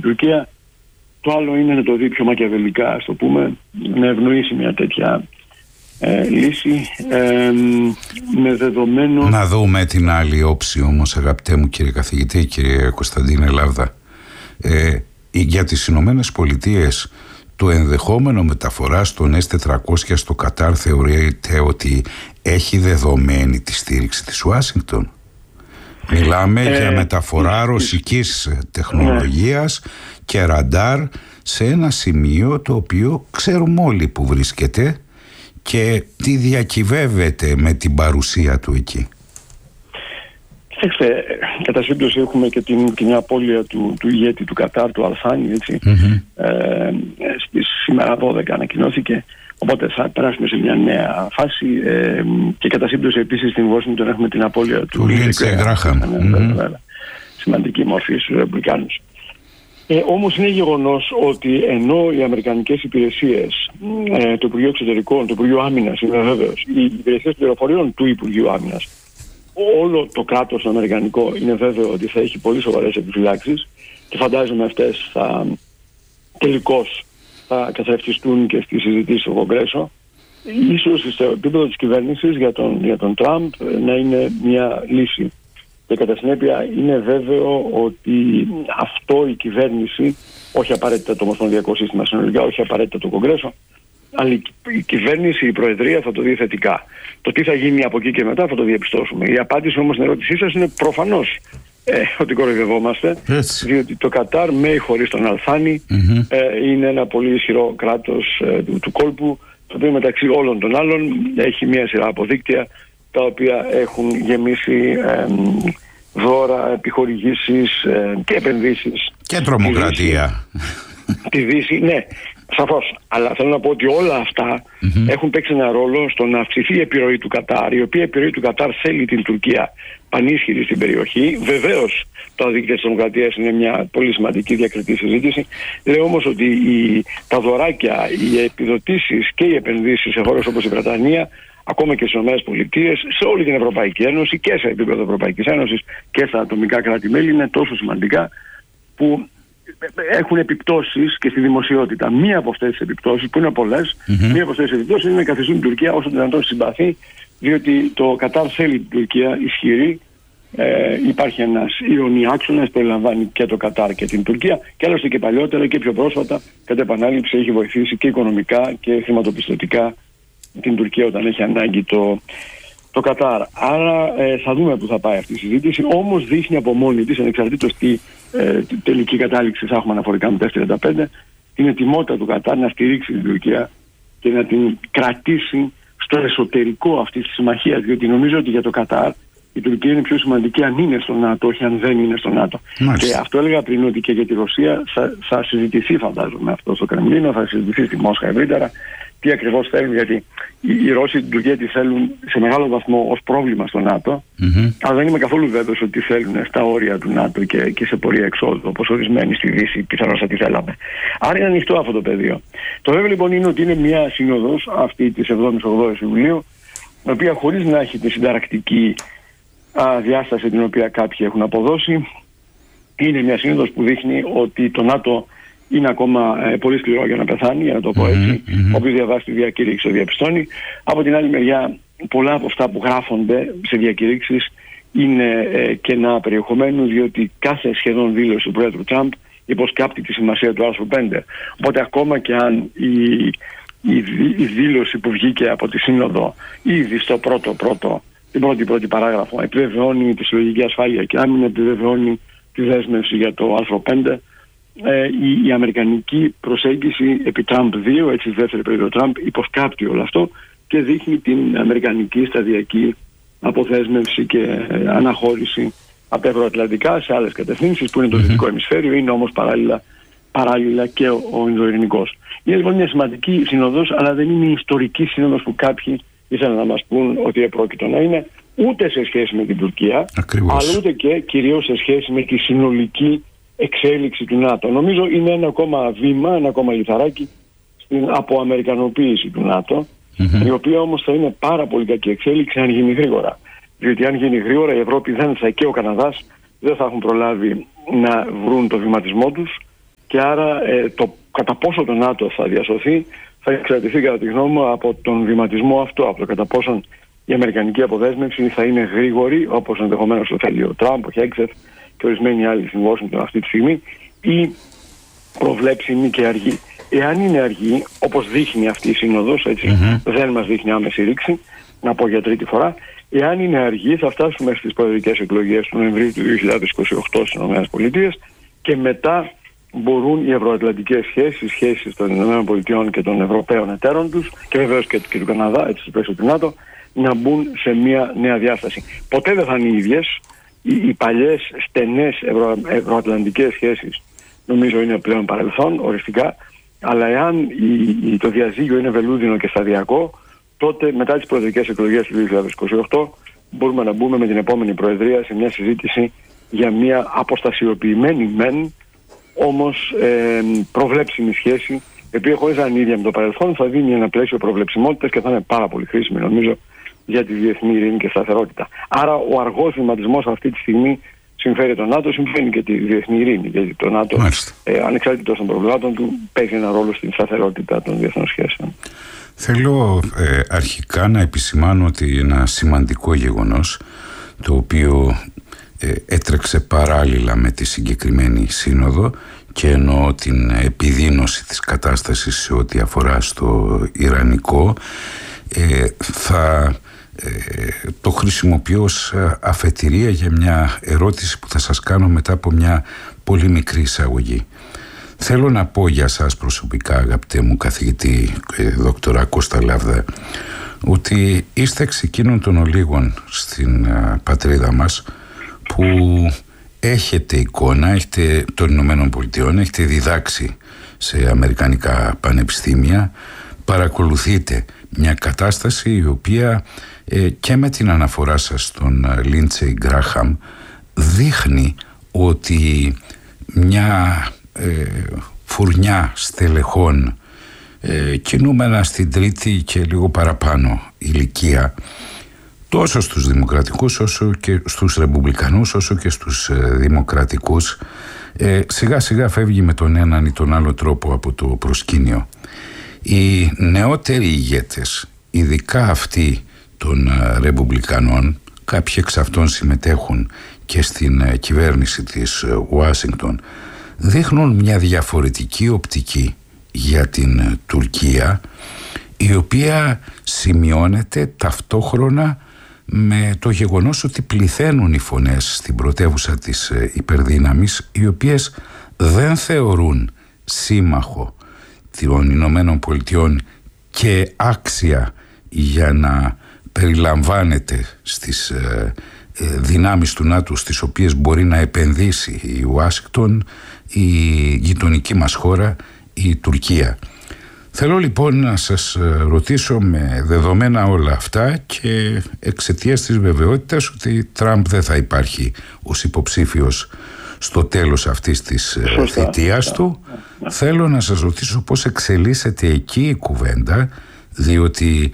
Τουρκία. Το άλλο είναι να το δει πιο μακιαβελικά, ας το πούμε, να ευνοήσει μια τέτοια λύση με δεδομένο... Να δούμε την άλλη όψη όμως, αγαπητέ μου κύριε καθηγητή, κύριε Κωνσταντίνε Λάβδα. Για τις Ηνωμένες Πολιτείες, το ενδεχόμενο μεταφοράς των S-400 στο Κατάρ θεωρείται ότι έχει δεδομένη τη στήριξη της Ουάσιγκτον? Μιλάμε για μεταφορά ρωσικής τεχνολογίας και ραντάρ σε ένα σημείο το οποίο ξέρουμε όλοι που βρίσκεται και τι διακυβεύεται με την παρουσία του εκεί. Κοιτάξτε, κατά σύμπτωση έχουμε και την απώλεια του ηγέτη του Κατάρ, του Αλθάνη, έτσι. Σήμερα 12 ανακοινώθηκε, οπότε θα περάσουμε σε μια νέα φάση και κατά σύμπτωση επίσης στην Washington έχουμε την απώλεια του Λίντσε Γκράχαμ. Σημαντική μορφή στους Ρεπουμπλικάνους. Όμως είναι γεγονός ότι ενώ οι αμερικανικές υπηρεσίες, το Υπουργείο Εξωτερικών, το Υπουργείο Άμυνας, είμαι βέβαιος, οι υπηρεσίες πληροφοριών του Υπουργείου Άμυνας, όλο το κράτος το αμερικανικό είναι βέβαιο ότι θα έχει πολύ σοβαρές επιφυλάξεις και φαντάζομαι αυτές τελικώς θα καθρεφτιστούν και στις συζητήσεις στο Κογκρέσο. Ίσως στο επίπεδο της κυβέρνησης για τον Τραμπ να είναι μια λύση. Και κατά συνέπεια είναι βέβαιο ότι αυτό η κυβέρνηση, όχι απαραίτητα το Ομοσπονδιακό Σύστημα συνολικά, όχι απαραίτητα το Κογκρέσο, αλλά η κυβέρνηση, η Προεδρία θα το δει θετικά. Το τι θα γίνει από εκεί και μετά θα το διαπιστώσουμε. Η απάντηση όμως στην ερώτησή σας είναι προφανώς ότι κοροϊδευόμαστε, διότι το Κατάρ με ή χωρίς τον Αλθάνη είναι ένα πολύ ισχυρό κράτος του κόλπου, το οποίο μεταξύ όλων των άλλων έχει μια σειρά αποδίκτυα τα οποία έχουν γεμίσει δώρα, επιχορηγήσεις και επενδύσεις. Και τρομοκρατία. Τη Δύση, ναι, σαφώς. Αλλά θέλω να πω ότι όλα αυτά έχουν παίξει ένα ρόλο στο να αυξηθεί η επιρροή του Κατάρ, η οποία επιρροή του Κατάρ θέλει την Τουρκία πανίσχυρη στην περιοχή. Βεβαίως το δίκτυο της τρομοκρατίας είναι μια πολύ σημαντική διακριτή συζήτηση. Λέω όμως ότι τα δωράκια, οι επιδοτήσεις και οι επενδύσεις σε χώρες όπως η Βρετανία, ακόμα και στις ΗΠΑ, σε όλη την Ευρωπαϊκή Ένωση και σε επίπεδο Ευρωπαϊκής Ένωσης και στα ατομικά κράτη-μέλη είναι τόσο σημαντικά που έχουν επιπτώσεις και στη δημοσιότητα. Μία από αυτές τις επιπτώσεις, που είναι πολλές, μία από αυτές τις επιπτώσεις είναι να καθιστούν την Τουρκία όσο δυνατόν συμπαθή, διότι το Κατάρ θέλει την Τουρκία ισχυρή. Υπάρχει ένας ειρωνιάξονας, περιλαμβάνει και το Κατάρ και την Τουρκία, και άλλωστε και παλιότερα και πιο πρόσφατα, κατά επανάληψη, έχει βοηθήσει και οικονομικά και χρηματοπιστωτικά την Τουρκία όταν έχει ανάγκη το Κατάρ. Άρα θα δούμε που θα πάει αυτή η συζήτηση. Όμως δείχνει από μόνη της, ανεξαρτήτως τι τελική κατάληξη θα έχουμε αναφορικά με τα F-35, την ετοιμότητα του Κατάρ να στηρίξει την Τουρκία και να την κρατήσει στο εσωτερικό αυτής της συμμαχίας. Διότι νομίζω ότι για το Κατάρ η Τουρκία είναι πιο σημαντική αν είναι στο ΝΑΤΟ, όχι αν δεν είναι στο ΝΑΤΟ. Και αυτό έλεγα πριν, ότι και για τη Ρωσία θα συζητηθεί, φαντάζομαι, αυτό στο Κρεμλίνο, θα συζητηθεί στη Μόσχα ευρύτερα. Τι ακριβώς θέλουν, γιατί οι Ρώσοι την Τουρκία τη θέλουν σε μεγάλο βαθμό ως πρόβλημα στο ΝΑΤΟ, αλλά δεν είμαι καθόλου βέβαιος ότι θέλουν στα όρια του ΝΑΤΟ και σε πορεία εξόδου, όπως ορισμένοι στη Δύση πιθανώς θα τη θέλαμε. Άρα είναι ανοιχτό αυτό το πεδίο. Το βέβαιο λοιπόν είναι ότι είναι μια σύνοδος, αυτή της 7ης-8ης Ιουλίου, η οποία χωρίς να έχει τη συνταρακτική διάσταση την οποία κάποιοι έχουν αποδώσει, είναι μια σύνοδος που δείχνει ότι το ΝΑΤΟ είναι ακόμα πολύ σκληρό για να πεθάνει, για να το πω έτσι. Όποιος διαβάσει τη διακήρυξη το διαπιστώνει. Από την άλλη μεριά, πολλά από αυτά που γράφονται σε διακήρυξεις είναι κενά περιεχομένου, διότι κάθε σχεδόν δήλωση του Πρόεδρου Τραμπ υποσκάπτει τη σημασία του άρθρου 5. Οπότε ακόμα και αν η δήλωση που βγήκε από τη Σύνοδο ήδη στο την πρώτη παράγραφο επιβεβαιώνει τη συλλογική ασφάλεια και άμυνα, επιβεβαιώνει τη δέσμευση για το άρθρο 5, η αμερικανική προσέγγιση επί Τραμπ 2, έτσι δεύτερη περίοδο Τραμπ, υποσκάπτει όλο αυτό και δείχνει την αμερικανική σταδιακή αποδέσμευση και αναχώρηση από τα ευρωατλαντικά σε άλλες κατευθύνσεις που είναι το δυτικό ημισφαίριο, είναι όμως παράλληλα και ο Ινδοειρηνικός. Είναι λοιπόν μια σημαντική σύνοδος, αλλά δεν είναι η ιστορική σύνοδος που κάποιοι ήθελαν να μας πούν ότι επρόκειτο να είναι, ούτε σε σχέση με την Τουρκία, αλλά ούτε και κυρίως σε σχέση με τη συνολική εξέλιξη του ΝΑΤΟ. Νομίζω είναι ένα ακόμα βήμα, ένα ακόμα λιθαράκι στην αποαμερικανοποίηση του ΝΑΤΟ, η οποία όμως θα είναι πάρα πολύ κακή εξέλιξη αν γίνει γρήγορα. Διότι αν γίνει γρήγορα η Ευρώπη δεν θα, και ο Καναδάς δεν θα έχουν προλάβει να βρουν το βηματισμό τους και άρα το κατά πόσο το ΝΑΤΟ θα διασωθεί θα εξαρτηθεί κατά τη γνώμη μου από τον βηματισμό αυτό, από το κατά πόσον η αμερικανική αποδέσμευση θα είναι γρήγορη, όπως ενδεχομένως το θέλει ο Τραμπ, ο Χέξεφ και ορισμένοι άλλοι στην Washington αυτή τη στιγμή, ή προβλέψιμη και αργή. Εάν είναι αργή, όπως δείχνει αυτή η σύνοδος, δεν μας δείχνει άμεση ρήξη, να πω για τρίτη φορά, εάν είναι αργή θα φτάσουμε στις προεδρικές εκλογές του Νοεμβρίου του 2028 στις ΗΠΑ και μετά μπορούν οι ευρωατλαντικές σχέσεις, οι σχέσεις των ΗΠΑ και των Ευρωπαίων εταίρων τους και βεβαίως και του Καναδά, έτσι στο πλαίσιο του ΝΑΤΟ, να μπουν σε μια νέα διάσταση. Ποτέ δεν θα είναι οι ίδιες. Οι παλιές στενές ευρωατλαντικές σχέσεις νομίζω είναι πλέον παρελθόν οριστικά, αλλά εάν το διαζύγιο είναι βελούδινο και σταδιακό, τότε μετά τις προεδρικές εκλογές του 2028 μπορούμε να μπούμε με την επόμενη Προεδρία σε μια συζήτηση για μια αποστασιοποιημένη μεν, όμως προβλέψιμη σχέση, η οποία χωρίς να είναι ίδια με το παρελθόν θα δίνει ένα πλαίσιο προβλεψιμότητας και θα είναι πάρα πολύ χρήσιμη νομίζω για τη διεθνή ειρήνη και σταθερότητα. Άρα ο αργός βηματισμός αυτή τη στιγμή συμφέρει τον ΝΑΤΟ, συμφέρει και τη διεθνή ειρήνη, γιατί το ΝΑΤΟ ανεξάρτητος των προβλημάτων του παίζει ένα ρόλο στην σταθερότητα των διεθνών σχέσεων. Θέλω αρχικά να επισημάνω ότι ένα σημαντικό γεγονός, το οποίο έτρεξε παράλληλα με τη συγκεκριμένη σύνοδο, και εννοώ την επιδείνωση της κατάστασης σε ό,τι αφορά στο Ιρανικό, θα το χρησιμοποιώ ως αφετηρία για μια ερώτηση που θα σας κάνω μετά από μια πολύ μικρή εισαγωγή. Θέλω να πω για σας προσωπικά, αγαπητέ μου καθηγητή δόκτωρα Κώστα Λάβδα, ότι είστε εξ εκείνων των ολίγων στην πατρίδα μας που έχετε εικόνα, των Ηνωμένων Πολιτειών, έχετε διδάξει σε αμερικανικά πανεπιστήμια, παρακολουθείτε μια κατάσταση η οποία και με την αναφορά σας στον Λίντσεϊ Γκράχαμ δείχνει ότι μια φουρνιά στελεχών κινούμενα στην τρίτη και λίγο παραπάνω ηλικία, τόσο στους δημοκρατικούς όσο και στους ρεπουμπλικανούς όσο και στους δημοκρατικούς, σιγά σιγά φεύγει με τον έναν ή τον άλλο τρόπο από το προσκήνιο. Οι νεότεροι ηγέτες, ειδικά αυτοί των ρεπουμπλικανών, κάποιοι εξ αυτών συμμετέχουν και στην κυβέρνηση της Ουάσιγκτον, δείχνουν μια διαφορετική οπτική για την Τουρκία, η οποία σημειώνεται ταυτόχρονα με το γεγονός ότι πληθαίνουν οι φωνές στην πρωτεύουσα της υπερδύναμης, οι οποίες δεν θεωρούν σύμμαχο των Ηνωμένων Πολιτειών και άξια για να περιλαμβάνεται στις δυνάμεις του ΝΑΤΟ στις οποίες μπορεί να επενδύσει η Ουάσιγκτον, η γειτονική μας χώρα, η Τουρκία. Θέλω λοιπόν να σας ρωτήσω, με δεδομένα όλα αυτά και εξαιτίας της βεβαιότητας ότι Τραμπ δεν θα υπάρχει ως υποψήφιος στο τέλος αυτής της θητείας του, θέλω να σας ρωτήσω πώς εξελίσσεται εκεί η κουβέντα, διότι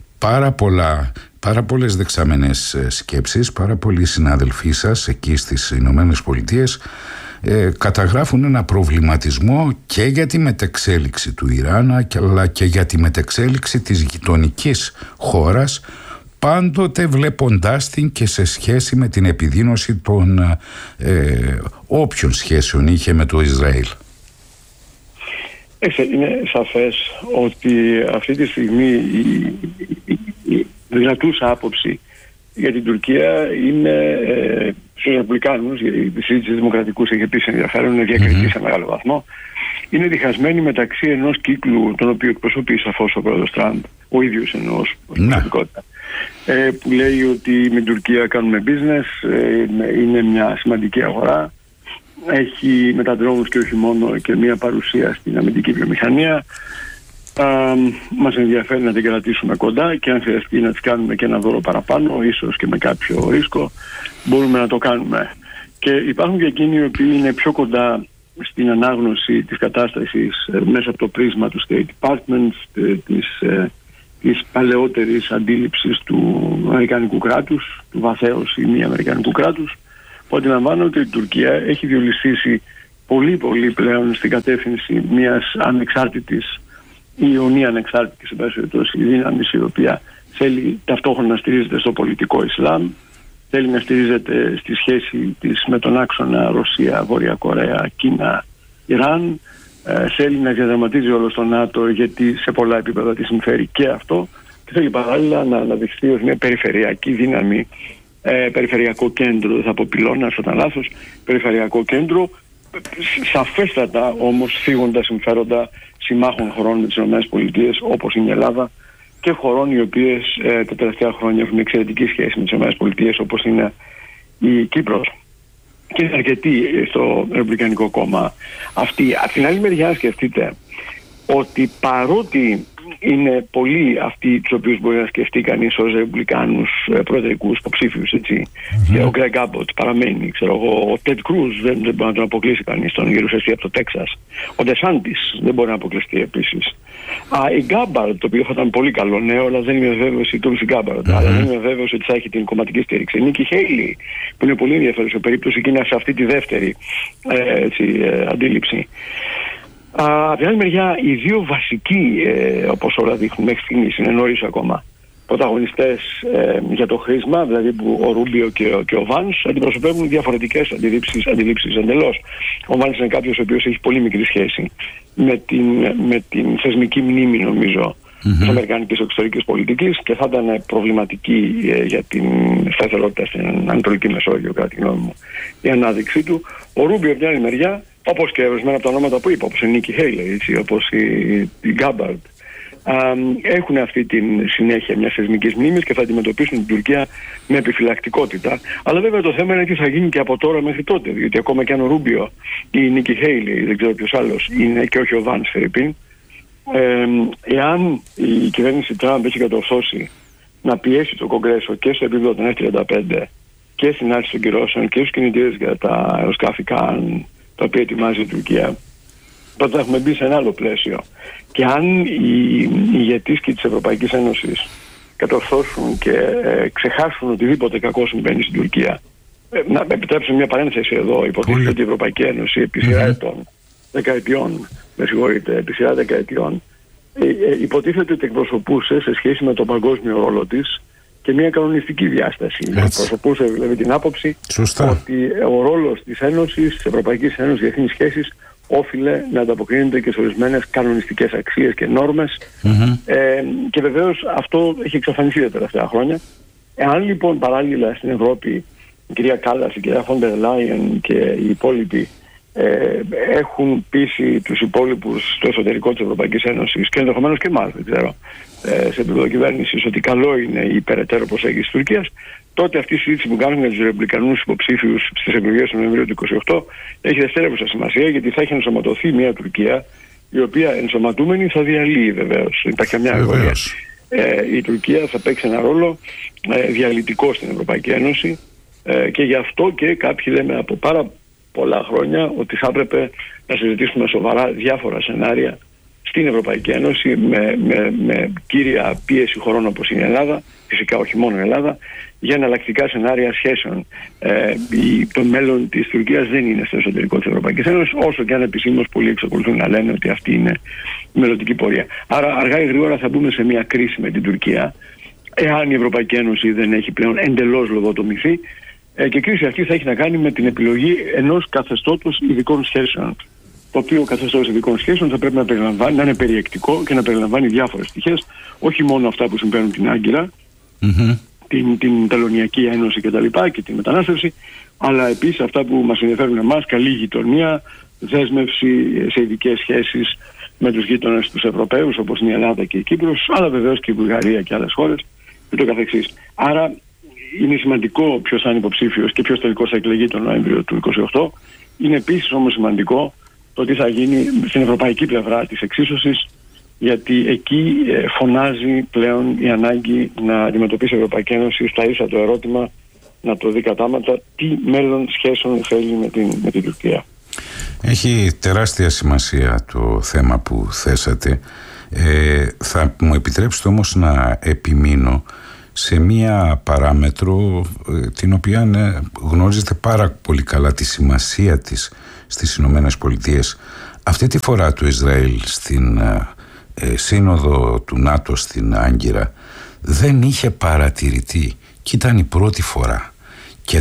πάρα πολλές δεξαμενές σκέψεις, πάρα πολλοί συνάδελφοί σας εκεί στις Ηνωμένες Πολιτείες καταγράφουν ένα προβληματισμό και για τη μετεξέλιξη του Ιράν, αλλά και για τη μετεξέλιξη της γειτονικής χώρας, πάντοτε βλέποντάς την και σε σχέση με την επιδείνωση των όποιων σχέσεων είχε με το Ισραήλ. Είναι σαφές ότι αυτή τη στιγμή η δυνατούσα άποψη για την Τουρκία είναι στους Ρεπουμπλικάνους, η συζήτηση της Δημοκρατικούς έχει επίσης ενδιαφέρον, είναι διακριτή σε μεγάλο βαθμό. Είναι διχασμένη μεταξύ ενός κύκλου, τον οποίο εκπροσωπεί σαφώς ο πρόεδρος Τραμπ, ο ίδιος εννοώ ως προσωπικότητα, που λέει ότι με την Τουρκία κάνουμε business, είναι μια σημαντική αγορά, έχει μεταδρόμους και όχι μόνο και μια παρουσία στην αμυντική βιομηχανία. Μας ενδιαφέρει να την κρατήσουμε κοντά και αν χρειαστεί να της κάνουμε και ένα δώρο παραπάνω, ίσως και με κάποιο ρίσκο, μπορούμε να το κάνουμε. Και υπάρχουν και εκείνοι οι οποίοι είναι πιο κοντά στην ανάγνωση της κατάστασης μέσα από το πρίσμα του State Department, της παλαιότερης αντίληψης του Αμερικανικού κράτους, του βαθέως ή μη Αμερικανικού κράτους, που αντιλαμβάνονται ότι η Τουρκία έχει διολυσίσει πολύ πολύ πλέον στην κατεύθυνση μιας ανεξάρτητης ή ιονή ανεξάρτητης δύναμης, η οποία θέλει ταυτόχρονα να στηρίζεται στο πολιτικό Ισλάμ, θέλει να στηρίζεται στη σχέση της με τον άξονα Ρωσία, Βόρεια Κορέα, Κίνα, Ιράν, θέλει να διαδραματίζει όλο στο ΝΑΤΟ, γιατί σε πολλά επίπεδα τη συμφέρει και αυτό, και θέλει παράλληλα να αναδειχθεί ως μια περιφερειακή δύναμη, περιφερειακό κέντρο, δεν θα πω πυλώνας όταν λάθος, περιφερειακό κέντρο, σαφέστατα όμως φύγοντας συμφέροντα συμμάχων χωρών με τις ΗΠΑ, όπως είναι η Ελλάδα, και χωρών οι οποίες τα τελευταία χρόνια έχουν εξαιρετική σχέση με τις ΗΠΑ, όπως είναι η Κύπρος. Και είναι αρκετοί στο Ρεπουμπλικανικό κόμμα αυτοί. Από την άλλη μεριά σκεφτείτε ότι παρότι είναι πολλοί αυτοί τους οποίους μπορεί να σκεφτεί κανείς ως ρεπουμπλικάνους προεδρικούς υποψήφιους, έτσι, και ο Γκρέγκ Άμποτ παραμένει, ξέρω εγώ, ο Τεντ Κρούζ δεν μπορεί να τον αποκλείσει κανείς, τον γερουσιαστή από το Τέξας, ο Ντεσάντις δεν μπορεί να αποκλειστεί επίσης. Η Γκάμπαρντ, το οποίο θα ήταν πολύ καλό νέο, αλλά δεν είμαι βέβαιος, η Τούλσι Γκάμπαρντ, αλλά δεν είμαι βέβαιος ότι θα έχει την κομματική στήριξη. Νίκη Χέιλι, που είναι πολύ ενδιαφέρουσα περίπτωση και είναι σε αυτή τη δεύτερη αντίληψη. Από την άλλη μεριά, οι δύο βασικοί, όπως όλα δείχνουν μέχρι στιγμής, είναι νωρίς ακόμα, πρωταγωνιστές για το χρήσμα, δηλαδή που ο Ρούμπιο και ο Βάνς, αντιπροσωπεύουν διαφορετικές αντιλήψεις εντελώς. Ο Βάνς είναι κάποιος ο οποίος έχει πολύ μικρή σχέση με την θεσμική μνήμη, νομίζω, της αμερικανικής εξωτερικής πολιτικής, και θα ήταν προβληματική για την σταθερότητα στην Ανατολική Μεσόγειο, κατά τη γνώμη μου, η ανάδειξή του. Ο Ρούμπιο, από την άλλη μεριά, όπως και ορισμένα από τα ονόματα που είπα, όπως η Νίκη Χέιλι, όπως η Γκάμπαρντ, έχουν αυτή τη συνέχεια μιας θεσμικής μνήμης και θα αντιμετωπίσουν την Τουρκία με επιφυλακτικότητα. Αλλά βέβαια το θέμα είναι τι θα γίνει και από τώρα μέχρι τότε, διότι ακόμα και αν ο Ρούμπιο ή η Νίκη Χέιλι, δεν ξέρω ποιος άλλος είναι, και όχι ο Βάνς Φερρυπίν, εάν η κυβέρνηση Τραμπ έχει κατορθώσει να πιέσει το Κογκρέσο και στο επίπεδο των F-35 και στην άρση των κυρώσεων και στους κινητήρες για τα αεροσκάφη Καν, τα οποία ετοιμάζει η Τουρκία, τότε έχουμε μπει σε ένα άλλο πλαίσιο. Και αν οι ηγετείς και της Ευρωπαϊκής Ένωσης κατορθώσουν και ξεχάσουν οτιδήποτε κακό συμβαίνει στην Τουρκία, να επιτρέψουν μια παρένθεση εδώ, υποτίθεται ότι η Ευρωπαϊκή Ένωση επί σειρά δεκαετιών, επί σειρά δεκαετιών, υποτίθεται ότι εκπροσωπούσε σε σχέση με τον παγκόσμιο ρόλο της και μια κανονιστική διάσταση. Εκπροσωπούσε δηλαδή την άποψη ότι ο ρόλος της Ένωσης, της Ευρωπαϊκής Ένωσης για διεθνείς σχέσεις, όφιλε να ανταποκρίνεται και σε ορισμένες κανονιστικές αξίες και νόρμες. Και βεβαίως αυτό έχει εξαφανιστεί τα τελευταία χρόνια. Εάν λοιπόν παράλληλα στην Ευρώπη η κυρία Κάλλας, η κυρία Φόντερ Λάιεν και οι υπόλοιποι έχουν πείσει τους υπόλοιπους στο εσωτερικό της Ευρωπαϊκής Ένωσης και ενδεχομένως και εμάς, δεν ξέρω, σε επίπεδο κυβέρνησης, ότι καλό είναι η περαιτέρω προσέγγιση της Τουρκίας, τότε αυτή η συζήτηση που κάνουμε για τους ρεπουμπλικανούς υποψήφιους στις εκλογές του Νοεμβρίου του 2028 έχει δευτερεύουσα σημασία, γιατί θα έχει ενσωματωθεί μια Τουρκία η οποία ενσωματούμενη θα διαλύει βεβαίως. Υπάρχει καμιά αγωνία. Η Τουρκία θα παίξει ένα ρόλο διαλυτικό στην Ευρωπαϊκή Ένωση και γι' αυτό και κάποιοι λέμε από πάρα πολλά χρόνια ότι θα έπρεπε να συζητήσουμε σοβαρά διάφορα σενάρια στην Ευρωπαϊκή Ένωση με κύρια πίεση χωρών όπως είναι η Ελλάδα, φυσικά όχι μόνο η Ελλάδα, για εναλλακτικά σενάρια σχέσεων. Το μέλλον της Τουρκίας δεν είναι στο εσωτερικό της Ευρωπαϊκής Ένωσης, όσο και αν επισήμως πολλοί εξακολουθούν να λένε ότι αυτή είναι η μελλοντική πορεία. Άρα αργά ή γρήγορα θα μπούμε σε μια κρίση με την Τουρκία, εάν η Ευρωπαϊκή Ένωση δεν έχει πλέον εντελώς λογοτομηθεί, και η κρίση αυτή θα έχει να κάνει με την επιλογή ενός καθεστώτος ειδικών σχέσεων. Το οποίο καθεστώς ειδικών σχέσεων θα πρέπει να είναι περιεκτικό και να περιλαμβάνει διάφορες πτυχές, όχι μόνο αυτά που συμβαίνουν την Άγκυρα, την Τελωνιακή Ένωση κτλ. Και την μετανάστευση, αλλά επίσης αυτά που μας ενδιαφέρουν εμάς, καλή γειτονία, δέσμευση σε ειδικές σχέσεις με τους γείτονες τους Ευρωπαίους, όπως είναι η Ελλάδα και η Κύπρος, αλλά βεβαίως και η Βουλγαρία και άλλες χώρες και το καθεξής. Άρα είναι σημαντικό ποιος θα είναι υποψήφιος και ποιος τελικώς θα εκλεγεί τον Νοέμβριο του 2028. Είναι επίσης όμως σημαντικό το τι θα γίνει στην ευρωπαϊκή πλευρά της εξίσωσης, γιατί εκεί φωνάζει πλέον η ανάγκη να αντιμετωπίσει η Ευρωπαϊκή Ένωση στα ίσα το ερώτημα, να το δει κατάματα, τι μέλλον σχέσεων θέλει με την Τουρκία. Έχει τεράστια σημασία το θέμα που θέσατε. Θα μου επιτρέψετε όμως να επιμείνω σε μία παράμετρο την οποία γνωρίζετε πάρα πολύ καλά τη σημασία της στις Ηνωμένες Πολιτείες. Αυτή τη φορά το Ισραήλ στην σύνοδο του ΝΑΤΟ στην Άγκυρα δεν είχε παρατηρητή και ήταν η πρώτη φορά. Και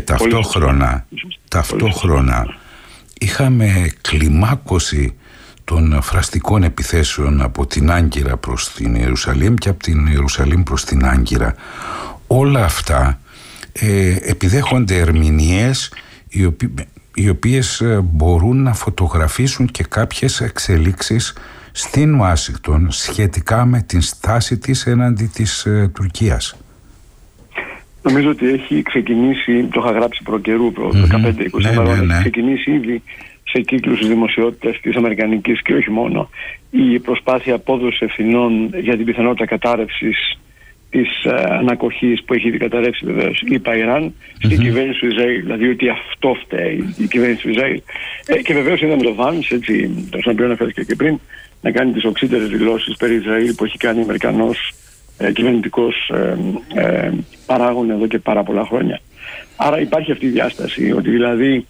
ταυτόχρονα είχαμε κλιμάκωση των φραστικών επιθέσεων από την Άγκυρα προς την Ιερουσαλήμ και από την Ιερουσαλήμ προς την Άγκυρα. Όλα αυτά επιδέχονται ερμηνείες οι οποίες μπορούν να φωτογραφίσουν και κάποιες εξελίξεις στην Ουάσιγκτον σχετικά με την στάση της έναντι της Τουρκίας. Νομίζω ότι έχει ξεκινήσει, το είχα γράψει προκαιρού, προ 15-20 ημερών, έχει ξεκινήσει ήδη σε κύκλους της δημοσιότητας της αμερικανικής και όχι μόνο η προσπάθεια απόδοσης ευθυνών για την πιθανότητα κατάρρευσης της ανακοχής που έχει ήδη καταρρεύσει βεβαίως η Ιράν στην κυβέρνηση του Ισραήλ. Δηλαδή ότι αυτό φταίει η κυβέρνηση του Ισραήλ. Και βεβαίως είδαμε το Βάνς, έτσι, τον οποίο αναφέρθηκε και πριν, να κάνει τις οξύτερες δηλώσεις περί Ισραήλ που έχει κάνει ο Αμερικανός κυβερνητικός παράγων εδώ και πάρα πολλά χρόνια. Άρα υπάρχει αυτή η διάσταση, ότι δηλαδή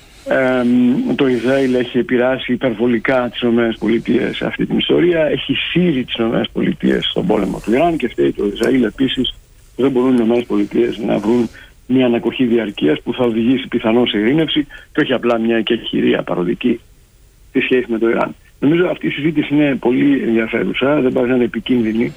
το Ισραήλ έχει επηρεάσει υπερβολικά τις ΗΠΑ σε αυτή την ιστορία, έχει σύρει τις ΗΠΑ στον πόλεμο του Ιράν και φταίει το Ισραήλ επίσης που δεν μπορούν οι ΗΠΑ να βρουν μια ανακοχή διαρκείας που θα οδηγήσει πιθανώς σε ειρήνευση και όχι απλά μια εκεχηρία παροδική στη σχέση με το Ιράν. Νομίζω αυτή η συζήτηση είναι πολύ ενδιαφέρουσα, δεν πάει να είναι επικίνδυνη.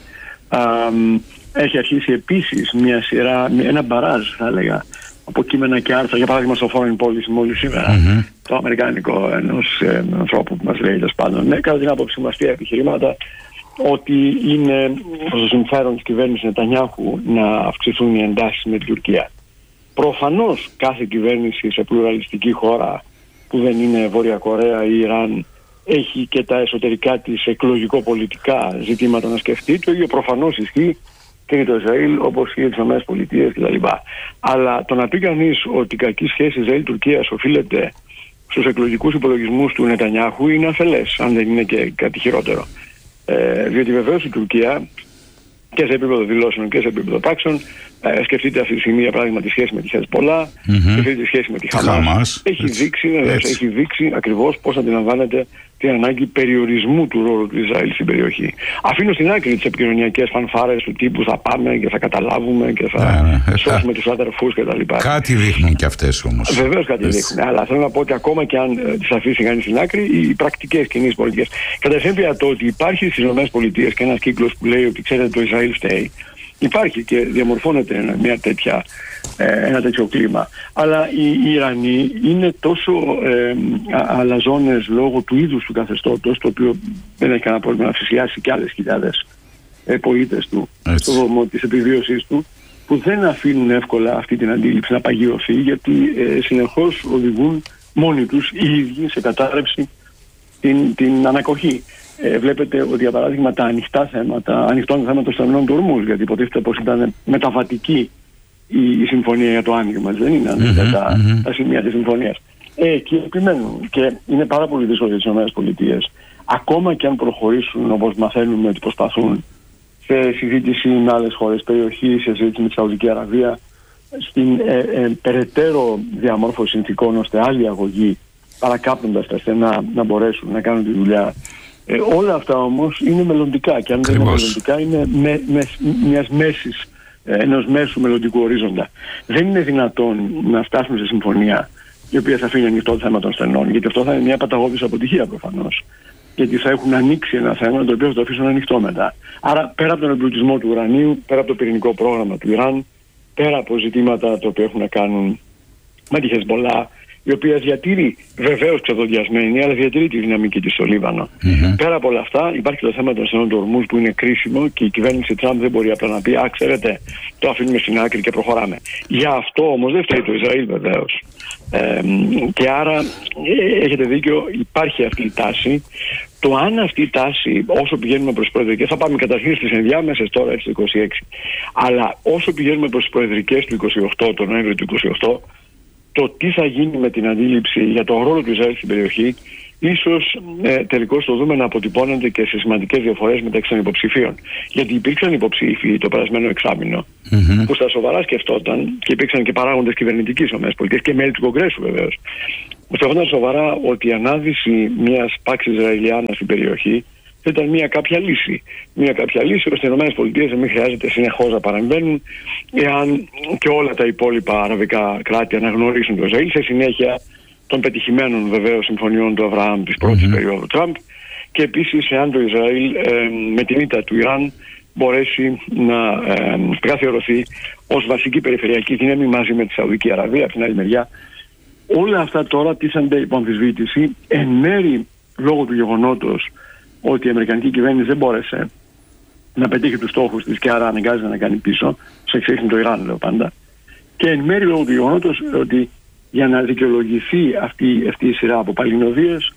Έχει αρχίσει επίσης μια σειρά, ένα μπαράζ θα έλεγα, από κείμενα και άρθρα, για παράδειγμα στο Foreign Policy μόλις σήμερα, το αμερικάνικο ενός ανθρώπου που μας λέει τέλος πάντων, κατά την άποψή μου αστεία επιχειρήματα, ότι είναι προς το συμφέρον της κυβέρνησης Νετανιάχου να αυξηθούν οι εντάσεις με την Τουρκία. Προφανώς κάθε κυβέρνηση σε πλουραλιστική χώρα που δεν είναι Βόρεια Κορέα ή Ιράν έχει και τα εσωτερικά της εκλογικό-πολιτικά ζητήματα να σκεφτεί. Το ίδιο προφανώς ισχύει και για το Ισραήλ, όπως και για τις ΗΠΑ κτλ. Αλλά το να πει κανείς ότι η κακή σχέση Ισραήλ-Τουρκίας οφείλεται στους εκλογικούς υπολογισμούς του Νετανιάχου είναι αφελές, αν δεν είναι και κάτι χειρότερο. Διότι βεβαίως η Τουρκία και σε επίπεδο δηλώσεων και σε επίπεδο πράξεων, σκεφτείτε αυτή τη στιγμή για παράδειγμα τη σχέση με τη Χεσπολά, σκεφτείτε τη σχέση με τη Χαμάς. Έχει δείξει ακριβώς πώς αντιλαμβάνεται την ανάγκη περιορισμού του ρόλου του Ισραήλ στην περιοχή. Αφήνω στην άκρη τις επικοινωνιακές φανφάρες του τύπου θα πάμε και θα καταλάβουμε και θα σώσουμε τους αδερφούς κτλ. Κάτι δείχνουν και αυτές όμως. Βεβαίως κάτι δείχνουν. Αλλά θέλω να πω ότι ακόμα και αν τις αφήσει κανείς στην άκρη, οι πρακτικές κοινές πολιτικές. Κατά συνέπεια το ότι υπάρχει στις ΗΠΑ και ένας κύκλος που λέει ότι ξέρετε το Ισραήλ φταίει, υπάρχει και διαμορφώνεται ένα τέτοιο κλίμα. Αλλά οι Ιρανοί είναι τόσο αλαζόνες λόγω του είδους του καθεστώτος, το οποίο δεν έχει κανένα πρόβλημα να θυσιάσει και άλλες χιλιάδες πολίτες του στο δρόμο της επιβίωσής του, που δεν αφήνουν εύκολα αυτή την αντίληψη να παγιωθεί, γιατί συνεχώς οδηγούν μόνοι τους οι ίδιοι σε κατάρρευση την ανακοχή. Βλέπετε ότι για παράδειγμα τα ανοιχτά θέματα των στενών του Ορμούς, γιατί υποτίθεται πως ήταν μεταβατική η συμφωνία για το άνοιγμα, δεν είναι τα σημεία της συμφωνίας. Και επιμένουν και είναι πάρα πολύ δύσκολο για τις ΗΠΑ, ακόμα και αν προχωρήσουν όπως μαθαίνουμε ότι προσπαθούν σε συζήτηση με άλλες χώρες περιοχής, σε συζήτηση με τη Σαουδική Αραβία, στην περαιτέρω διαμόρφωση συνθηκών ώστε άλλη αγωγή παρακάπτοντας τα στενά να μπορέσουν να κάνουν τη δουλειά. Όλα αυτά όμως είναι μελλοντικά και αν δεν είναι μελλοντικά είναι ενός μέσου μελλοντικού ορίζοντα. Δεν είναι δυνατόν να φτάσουμε σε συμφωνία η οποία θα αφήνει ανοιχτό το θέμα των στενών, γιατί αυτό θα είναι μια παταγώδης αποτυχία προφανώς. Γιατί θα έχουν ανοίξει ένα θέμα το οποίο θα το αφήσουν ανοιχτό μετά. Άρα πέρα από τον εμπλουτισμό του ουρανίου, πέρα από το πυρηνικό πρόγραμμα του Ιράν, πέρα από ζητήματα τα οποία έχουν να κάνουν με τη Χεσμπολά, η οποία διατηρεί βεβαίως ξεδοντιασμένη, αλλά διατηρεί τη δυναμική της στο Λίβανο. Πέρα από όλα αυτά, υπάρχει το θέμα των στενών του Ορμούς που είναι κρίσιμο και η κυβέρνηση Τραμπ δεν μπορεί απλά να πει «Α, ξέρετε, το αφήνουμε στην άκρη και προχωράμε». Για αυτό όμως δεν φταίει το Ισραήλ βεβαίως. Και άρα έχετε δίκιο, υπάρχει αυτή η τάση. Το αν αυτή η τάση, όσο πηγαίνουμε προς τις προεδρικές, θα πάμε καταρχήν στις ενδιάμεσες τώρα, έτσι το 26, αλλά όσο πηγαίνουμε προς τις προεδρικές του 28, τον Νοέμβριο του 28, το τι θα γίνει με την αντίληψη για τον ρόλο του Ισραήλ στην περιοχή ίσως τελικώς το δούμε να αποτυπώνονται και σε σημαντικές διαφορές μεταξύ των υποψηφίων. Γιατί υπήρξαν υποψήφοι το περασμένο εξάμηνο που στα σοβαρά σκεφτόταν, και υπήρξαν και παράγοντες κυβερνητικής ΗΠΑ και μέλη του Κογκρέσου βεβαίως, που σκεφτόταν σοβαρά ότι η ανάδυση μιας Pax Israeliana στην περιοχή θα ήταν μια κάποια λύση. Μια κάποια λύση ώστε οι ΗΠΑ να μην χρειάζεται συνεχώς να παρεμβαίνουν, εάν και όλα τα υπόλοιπα αραβικά κράτη αναγνωρίσουν το Ισραήλ, σε συνέχεια των πετυχημένων βεβαίως συμφωνιών του Αβραάμ της πρώτης περίοδου Τραμπ, και επίσης εάν το Ισραήλ με την ήττα του Ιράν μπορέσει να καθιερωθεί ως βασική περιφερειακή δύναμη μαζί με τη Σαουδική Αραβία από την άλλη μεριά. Όλα αυτά τώρα τίθενται υπό αμφισβήτηση, εν μέρη λόγω του γεγονότος ότι η αμερικανική κυβέρνηση δεν μπόρεσε να πετύχει τους στόχους της και άρα αναγκάζεται να κάνει πίσω, σε εξαίρεση με το Ιράν λέω πάντα, και εν μέρη λόγω του γεγονότος ότι για να δικαιολογηθεί αυτή η σειρά από παλινοδίες,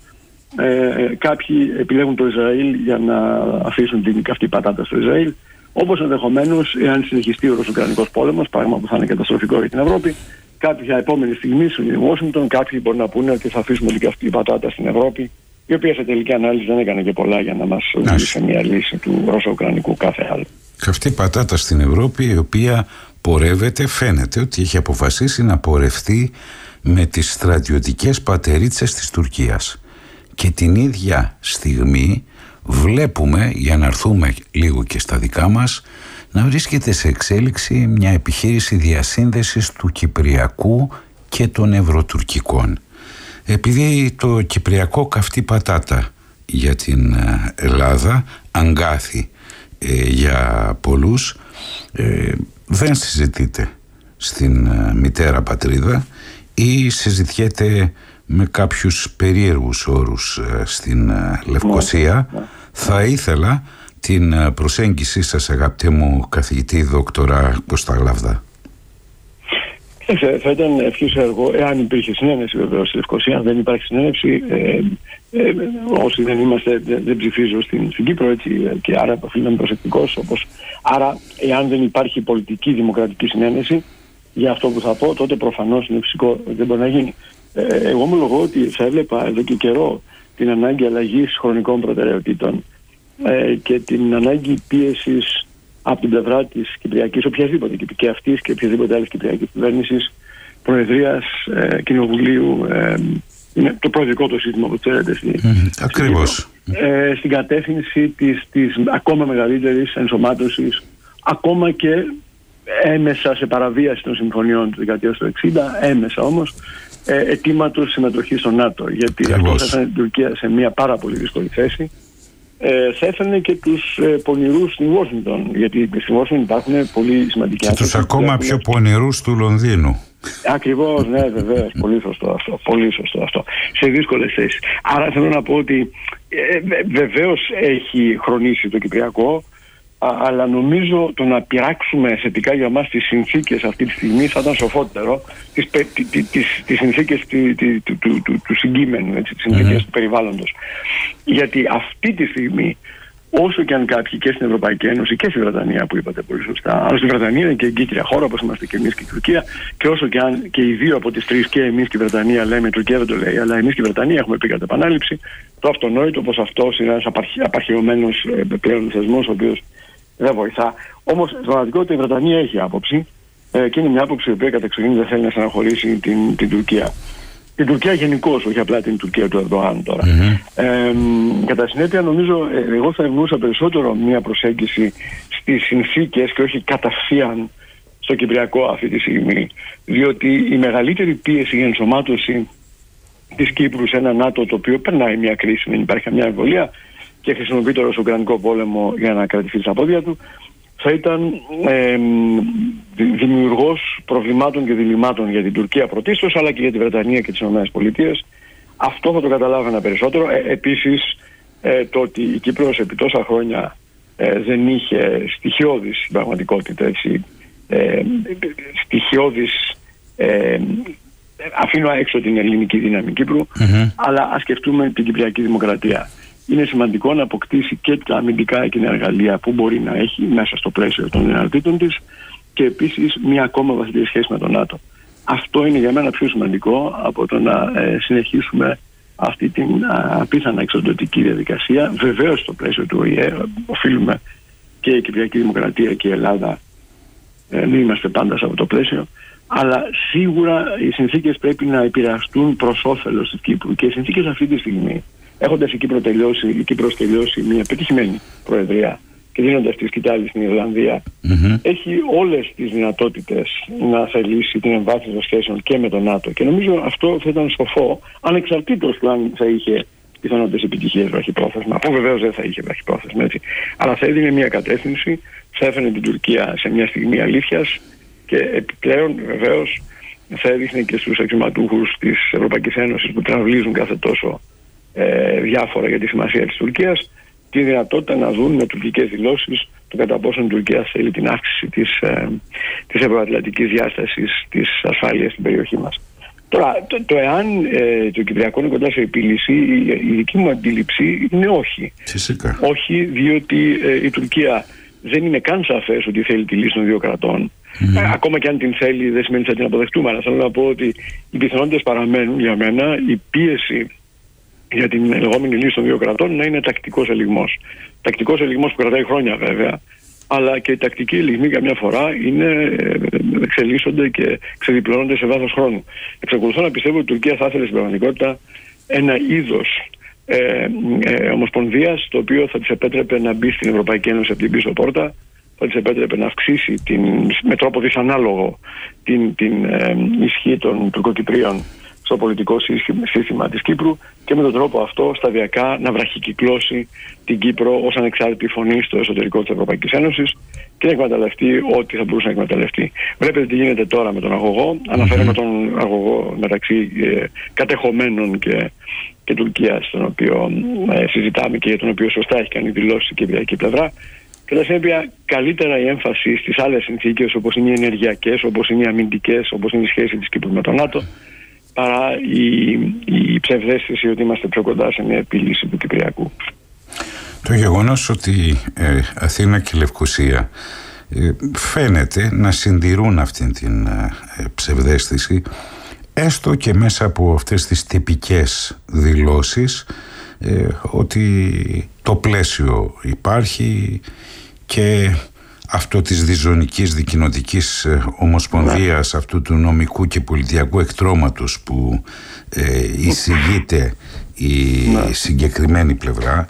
κάποιοι επιλέγουν το Ισραήλ για να αφήσουν την καυτή πατάτα στο Ισραήλ, όπως ενδεχομένως εάν συνεχιστεί ο Ρωσο-Ουκρανικός πόλεμος, πράγμα που θα είναι καταστροφικό για την Ευρώπη, κάποια επόμενη στιγμή στην Ουάσιγκτον κάποιοι μπορεί να πούνε ότι θα αφήσουμε την καυτή πατάτα στην Ευρώπη, η οποία σε τελική ανάλυση δεν έκανε και πολλά για να μας οδηγήσει σε μια λύση του Ρωσο-Ουκρανικού κάθε άλλο. Καυτή πατάτα στην Ευρώπη, η οποία πορεύεται, φαίνεται ότι έχει αποφασίσει να πορευτεί με τις στρατιωτικές πατερίτσες της Τουρκίας. Και την ίδια στιγμή βλέπουμε, για να έρθουμε λίγο και στα δικά μας, να βρίσκεται σε εξέλιξη μια επιχείρηση διασύνδεσης του Κυπριακού και των Ευρωτουρκικών. Επειδή το Κυπριακό καυτή πατάτα για την Ελλάδα, αγκάθι για πολλούς, δεν συζητείται στην μητέρα πατρίδα ή συζητιέται με κάποιους περίεργους όρους στην Λευκοσία. Θα ήθελα την προσέγγιση σας, αγαπητέ μου καθηγητή δόκτορα Κωσταγλάβδα. Θα ήταν ευχής έργο εάν υπήρχε συνένεση βεβαίως στη Λευκοσία. Αν δεν υπάρχει συνένεση, όσοι δεν είμαστε, δεν ψηφίζω στην Κύπρο, έτσι, και άρα οφείλω προσεκτικός. Άρα, εάν δεν υπάρχει πολιτική δημοκρατική συνένεση για αυτό που θα πω, τότε προφανώς είναι φυσικό ότι δεν μπορεί να γίνει. Εγώ ομολογώ ότι θα έβλεπα εδώ και καιρό την ανάγκη αλλαγής χρονικών προτεραιοτήτων και την ανάγκη πίεσης από την πλευρά της Κυπριακής, οποιασδήποτε και αυτής και οποιασδήποτε άλλης Κυπριακής κυβέρνησης, Προεδρίας, Κοινοβουλίου, είναι το προεδρικό το σύστημα που ξέρετε ακριβώς. Στην κατεύθυνση της ακόμα μεγαλύτερης ενσωμάτωσης, ακόμα και έμεσα σε παραβίαση των συμφωνιών του δεκαετίας του 60, έμεσα όμως, αιτήματος συμμετοχής στο ΝΑΤΟ. Γιατί αυτό θα έφερε την Τουρκία σε μια πάρα πολύ δύσκολη θέση. Θα έφερε και τους πονηρούς στην Ουάσιγκτον, γιατί στην Ουάσιγκτον υπάρχουν πολύ σημαντικοί άνθρωποι. Και τους ακόμα πιο πονηρούς του Λονδίνου. Ακριβώς, ναι, βεβαίως. Πολύ σωστό αυτό. Σε δύσκολες θέσεις. Άρα θέλω να πω ότι βεβαίως έχει χρονίσει το Κυπριακό, αλλά νομίζω το να πειράξουμε θετικά για μας τις συνθήκες αυτή τη στιγμή θα ήταν σοφότερο, τις συνθήκες του συγκείμενου, τις συνθήκες του περιβάλλοντος. Γιατί αυτή τη στιγμή, όσο και αν κάποιοι και στην Ευρωπαϊκή Ένωση και στη Βρετανία, που είπατε πολύ σωστά, αλλά στη Βρετανία είναι και εγκύτρια χώρα όπως είμαστε και εμείς και η Τουρκία, και όσο και αν και οι δύο από τις τρεις, και εμείς και η Βρετανία λέμε, η Τουρκία δεν το λέει, αλλά εμείς και η Βρετανία έχουμε πει κατά επανάληψη το αυτονόητο πως αυτός είναι ένας απαρχαιωμένος πλέον θεσμός, ο οποίος δεν βοηθά. Όμως στην πραγματικότητα η Βρετανία έχει άποψη και είναι μια άποψη η οποία κατεξοχήν δεν θέλει να στεναχωρήσει την Τουρκία. Την Τουρκία γενικώς, όχι απλά την Τουρκία του Ερντογάν τώρα. Κατά συνέπεια, νομίζω, εγώ θα ευνοούσα περισσότερο μια προσέγγιση στις συνθήκες και όχι κατευθείαν στο Κυπριακό αυτή τη στιγμή. Διότι η μεγαλύτερη πίεση για ενσωμάτωση της Κύπρου σε ένα ΝΑΤΟ, το οποίο περνάει μια κρίση, δεν υπάρχει καμιά εμβολία, και χρησιμοποιεί το Ρωσο-Ουκρανικό πόλεμο για να κρατηθεί στα πόδια του, θα ήταν δημιουργός προβλημάτων και διλημμάτων για την Τουρκία πρωτίστως, αλλά και για τη Βρετανία και τις ΗΠΑ. Αυτό θα το καταλάβαινα περισσότερο. Επίσης, το ότι η Κύπρος επί τόσα χρόνια δεν είχε στοιχειώδης στην πραγματικότητα, έτσι, στοιχειώδης, αφήνω έξω την ελληνική δύναμη Κύπρου, αλλά ας σκεφτούμε την Κυπριακή Δημοκρατία. Είναι σημαντικό να αποκτήσει και τα αμυντικά εκείνα εργαλεία που μπορεί να έχει μέσα στο πλαίσιο των δυνατοτήτων της, και επίσης μια ακόμα βαθύτερη σχέση με τον ΝΑΤΟ. Αυτό είναι για μένα πιο σημαντικό από το να συνεχίσουμε αυτή την απίθανα εξοντωτική διαδικασία. Βεβαίως στο πλαίσιο του ΟΗΕ οφείλουμε και η Κυπριακή Δημοκρατία και η Ελλάδα μην είμαστε πάντα σε αυτό το πλαίσιο, αλλά σίγουρα οι συνθήκες πρέπει να επηρεαστούν προς όφελος της Κύπρου, και οι συνθήκες αυτή τη στιγμή, έχοντας η Κύπρος τελειώσει μια πετυχημένη προεδρία και δίνοντας τη σκητάλη στην Ιρλανδία, έχει όλες τις δυνατότητες να θελήσει την εμβάθυνση των σχέσεων και με τον ΝΑΤΟ, και νομίζω αυτό θα ήταν σοφό, ανεξαρτήτως του αν θα είχε πιθανότητες επιτυχίες βραχυπρόθεσμα, που βεβαίως δεν θα είχε βραχυπρόθεσμα, έτσι, αλλά θα έδινε μια κατεύθυνση, θα έφερε την Τουρκία σε μια στιγμή αλήθειας, και επιπλέον βεβαίως θα έδειχνε και στους αξιωματούχους της Ευρωπαϊκής Ένωσης που τραυλίζουν κάθε τόσο διάφορα για τη σημασία της Τουρκίας, τη δυνατότητα να δουν με τουρκικές δηλώσεις το κατά πόσο η Τουρκία θέλει την αύξηση της ευρωατλαντικής διάστασης της ασφάλειας στην περιοχή μας. Τώρα, το εάν το Κυπριακό είναι κοντά σε επίλυση, η δική μου αντίληψη είναι όχι. Φυσικά. Όχι, διότι η Τουρκία δεν είναι καν σαφές ότι θέλει τη λύση των δύο κρατών. Ακόμα και αν την θέλει, δεν σημαίνει ότι θα την αποδεχτούμε. Αλλά θέλω να πω ότι οι πιθανότητες παραμένουν για μένα, η πίεση για την λεγόμενη λύση των δύο κρατών να είναι τακτικός ελιγμός. Τακτικός ελιγμός που κρατάει χρόνια βέβαια, αλλά και οι τακτικοί ελιγμοί καμιά φορά εξελίσσονται και ξεδιπλώνονται σε βάθος χρόνου. Εξακολουθώ να πιστεύω ότι η Τουρκία θα ήθελε στην πραγματικότητα ένα είδος ομοσπονδίας, το οποίο θα της επέτρεπε να μπει στην Ευρωπαϊκή Ένωση από την πίσω πόρτα, θα της επέτρεπε να αυξήσει με τρόπο δυσανάλογο την ισχύ των τουρκοκυπρίων στο πολιτικό σύστημα της Κύπρου, και με τον τρόπο αυτό σταδιακά να βραχικυκλώσει την Κύπρο ως ανεξάρτητη φωνή στο εσωτερικό της Ευρωπαϊκής Ένωσης και να εκμεταλλευτεί ό,τι θα μπορούσε να εκμεταλλευτεί. Βλέπετε τι γίνεται τώρα με τον αγωγό. Αναφέρομαι τον αγωγό μεταξύ κατεχομένων και Τουρκίας, τον οποίο συζητάμε και για τον οποίο σωστά έχει κάνει δηλώσει η κυπριακή πλευρά. Κατά συνέπεια, καλύτερα η έμφαση στις άλλες συνθήκες, όπως είναι οι ενεργειακές, όπως είναι οι αμυντικές, όπως είναι η σχέση της Κύπρου με τον ΝΑΤΟ, παρά η ψευδαίσθηση ότι είμαστε πιο κοντά σε μια επίλυση του Κυπριακού. Το γεγονός ότι Αθήνα και Λευκοσία φαίνεται να συντηρούν αυτήν την ψευδαίσθηση, έστω και μέσα από αυτές τις τυπικές δηλώσεις, ότι το πλαίσιο υπάρχει και αυτό της διζωνικής δικοινοτικής ομοσπονδίας, αυτού του νομικού και πολιτιακού εκτρώματος που εισηγείται η συγκεκριμένη πλευρά.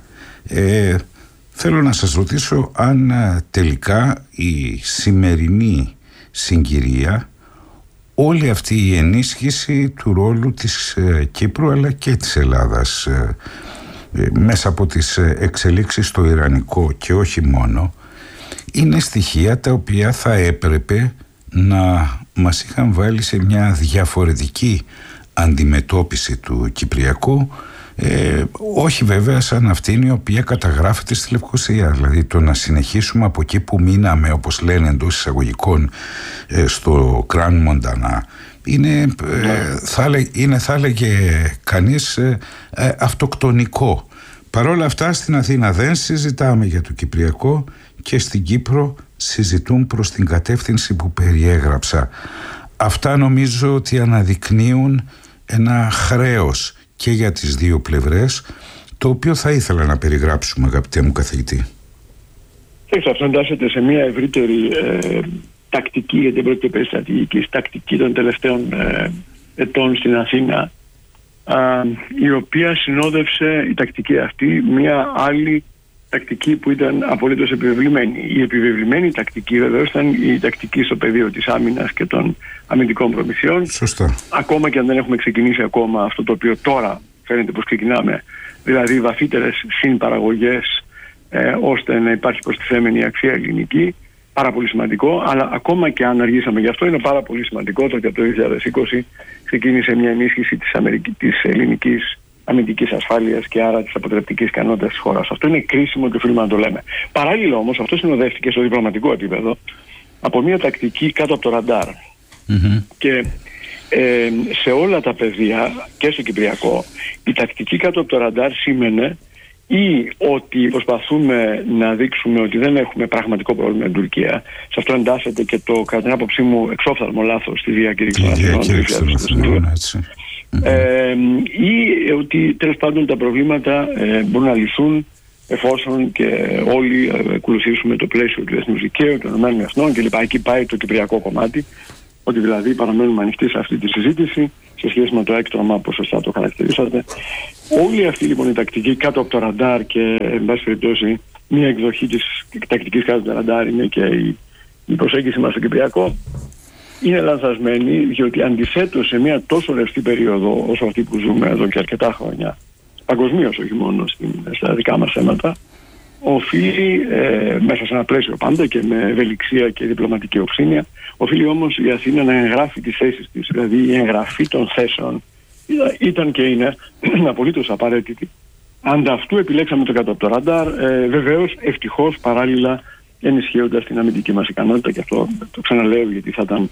Θέλω να σας ρωτήσω αν τελικά η σημερινή συγκυρία, όλη αυτή η ενίσχυση του ρόλου της Κύπρου αλλά και της Ελλάδας μέσα από τις εξελίξεις στο Ιρανικό και όχι μόνο, είναι στοιχεία τα οποία θα έπρεπε να μας είχαν βάλει σε μια διαφορετική αντιμετώπιση του Κυπριακού, όχι βέβαια σαν αυτήν η οποία καταγράφεται στη Λευκοσία. Δηλαδή το να συνεχίσουμε από εκεί που μείναμε, όπως λένε εντός εισαγωγικών, στο Κραν Μοντανά, θα έλεγε κανείς αυτοκτονικό. Παρόλα αυτά στην Αθήνα δεν συζητάμε για το Κυπριακό και στην Κύπρο συζητούν προς την κατεύθυνση που περιέγραψα. Αυτά νομίζω ότι αναδεικνύουν ένα χρέος και για τις δύο πλευρές, το οποίο θα ήθελα να περιγράψουμε, αγαπητέ μου καθηγητή. Αυτό εντάσσεται σε μια ευρύτερη τακτική, γιατί πρόκειται περί στρατηγικής, τακτική των τελευταίων ετών στην Αθήνα, η οποία συνόδευσε η τακτική αυτή μια άλλη τακτική που ήταν απολύτως επιβεβλημένη. Η επιβεβλημένη τακτική βεβαίως ήταν η τακτική στο πεδίο της άμυνας και των αμυντικών προμηθειών. Σωστά. Ακόμα και αν δεν έχουμε ξεκινήσει ακόμα αυτό το οποίο τώρα φαίνεται πως ξεκινάμε, δηλαδή βαθύτερες συνπαραγωγές ώστε να υπάρχει προστιθέμενη αξία ελληνική, πάρα πολύ σημαντικό, αλλά ακόμα και αν αργήσαμε γι' αυτό, είναι πάρα πολύ σημαντικό ότι από το 2020 ξεκίνησε μια ενίσχυση της ελληνικής αμυντικής ασφάλειας και άρα της αποτρεπτικής ικανότητας της χώρας. Αυτό είναι κρίσιμο και οφείλουμε να το λέμε. Παράλληλα όμως, αυτό συνοδεύτηκε στο διπλωματικό επίπεδο από μια τακτική κάτω από το ραντάρ. Και σε όλα τα πεδία και στο Κυπριακό, η τακτική κάτω από το ραντάρ σήμαινε ή ότι προσπαθούμε να δείξουμε ότι δεν έχουμε πραγματικό πρόβλημα με την Τουρκία. Σε αυτό εντάσσεται και το, κατά την άποψή μου, εξόφθαλμο λάθος στη διακήρυξη των Αθηνών. ή ότι τέλος πάντων τα προβλήματα μπορούν να λυθούν εφόσον και όλοι ακολουθήσουμε το πλαίσιο του διεθνούς δικαίου, των ΗΠΑ κλπ. Εκεί πάει το κυπριακό κομμάτι, ότι δηλαδή παραμένουμε ανοιχτοί σε αυτή τη συζήτηση σε σχέση με το έκτρωμα, όπως σωστά το χαρακτηρίσατε. Όλη αυτή λοιπόν η τακτική κάτω από το ραντάρ και εν πάση περιπτώσει μια εκδοχή της τακτικής κάτω από το ραντάρ είναι και η προσέγγιση μας στο Κυπριακό, είναι λανθασμένη, διότι αντιθέτως σε μια τόσο ρευστή περίοδο όσο αυτή που ζούμε εδώ και αρκετά χρόνια, παγκοσμίως όχι μόνο στα δικά μας θέματα, οφείλει μέσα σε ένα πλαίσιο πάντα και με ευελιξία και διπλωματική οξύνια, οφείλει όμως η Αθήνα να εγγράφει τις θέσεις της. Δηλαδή η εγγραφή των θέσεων ήταν και είναι απολύτως απαραίτητη. Ανταυτού επιλέξαμε το κάτω από το ραντάρ, βεβαίως ευτυχώς παράλληλα ενισχύοντας την αμυντική μας ικανότητα, και αυτό το ξαναλέω γιατί θα ήταν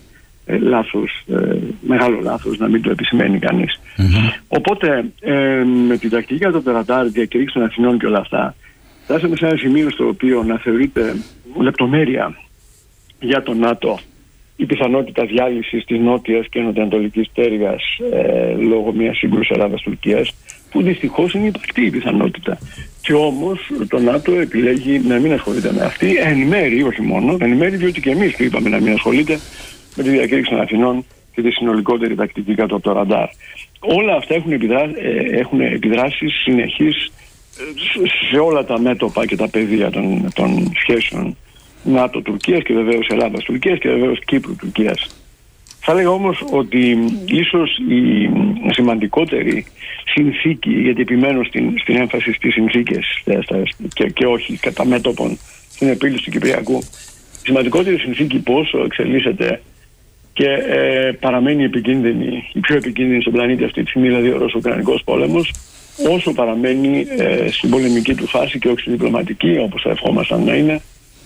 μεγάλο λάθος να μην το επισημαίνει κανείς. Οπότε με την τακτική κάτω από το ραντάρ, διακηρύξη των Αθηνών και όλα αυτά, φτάσαμε σε ένα σημείο στο οποίο να θεωρείται λεπτομέρεια για το ΝΑΤΟ η πιθανότητα διάλυσης της νότιας και νοτιοανατολικής πτέρυγας λόγω μιας σύγκρουσης Ελλάδας-Τουρκίας, που δυστυχώς είναι υπαρκτή η πιθανότητα. Και όμως το ΝΑΤΟ επιλέγει να μην ασχολείται με αυτή, εν μέρει, όχι μόνο, εν μέρει διότι και εμείς του είπαμε να μην ασχολείται με τη διακήρυξη των Αθηνών και τη συνολικότερη τακτική κάτω από το ραντάρ. Όλα αυτά έχουν επιδράσεις συνεχείς σε όλα τα μέτωπα και τα πεδία των σχέσεων ΝΑΤΟ-Τουρκίας και βεβαίως Ελλάδας-Τουρκίας και βεβαίως Κύπρου-Τουρκίας. Θα έλεγα όμως ότι ίσως η σημαντικότερη συνθήκη, γιατί επιμένω στην έμφαση στις συνθήκες και όχι κατά μέτωπον στην επίλυση του Κυπριακού, η σημαντικότερη συνθήκη που όσο εξελίσσεται και παραμένει επικίνδυνη, η πιο επικίνδυνη στον πλανήτη αυτή τη στιγμή, δηλαδή ο Ρωσο-Ουκρανικός πόλεμος, όσο παραμένει στην πολεμική του φάση και όχι στη διπλωματική, όπως θα ευχόμασταν να είναι,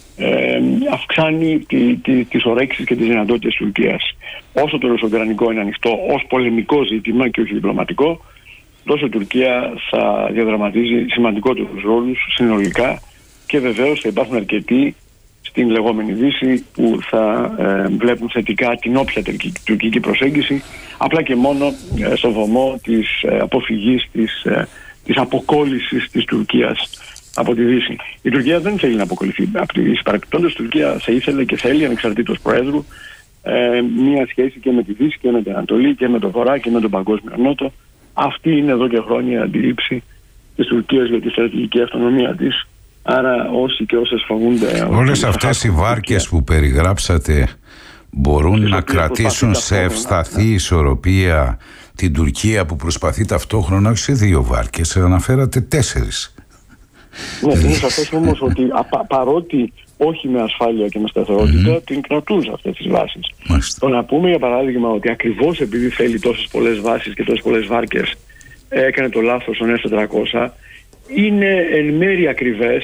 αυξάνει τις ορέξεις και τις δυνατότητες της Τουρκίας. Όσο το Ρωσο-Ουκρανικό είναι ανοιχτό ως πολεμικό ζήτημα και όχι διπλωματικό, τόσο η Τουρκία θα διαδραματίζει σημαντικότερους ρόλους συνολικά, και βεβαίως θα υπάρχουν αρκετοί στην λεγόμενη Δύση που θα βλέπουν θετικά την όποια τουρκική προσέγγιση, απλά και μόνο στο βωμό της αποφυγής της αποκόλλησης της Τουρκίας από τη Δύση. Η Τουρκία δεν θέλει να αποκολληθεί από τη Δύση. Παρακτώντας, η Τουρκία θα ήθελε και θέλει, ανεξαρτήτως Προέδρου, μία σχέση και με τη Δύση και με την Ανατολή και με τον Βορρά και με τον Παγκόσμιο Νότο. Αυτή είναι εδώ και χρόνια αντίληψη της Τουρκίας για τη στρατηγική αυτονομία της. Άρα όσοι και όσες φοβούνται... Όλες αυτές οι βάρκες που περιγράψατε μπορούν να κρατήσουν σε ευσταθή ισορροπία την Τουρκία που προσπαθεί ταυτόχρονα, όχι σε 2 βάρκες, αναφέρατε 4. Ναι, είναι σαφές όμως ότι παρότι όχι με ασφάλεια και με σταθερότητα, την κρατούν σε αυτές τις βάσεις. Το να πούμε για παράδειγμα ότι ακριβώς επειδή θέλει τόσες πολλές βάσεις και τόσες πολλές βάρκες έκανε το λάθος στον S-400, είναι εν μέρει ακριβές,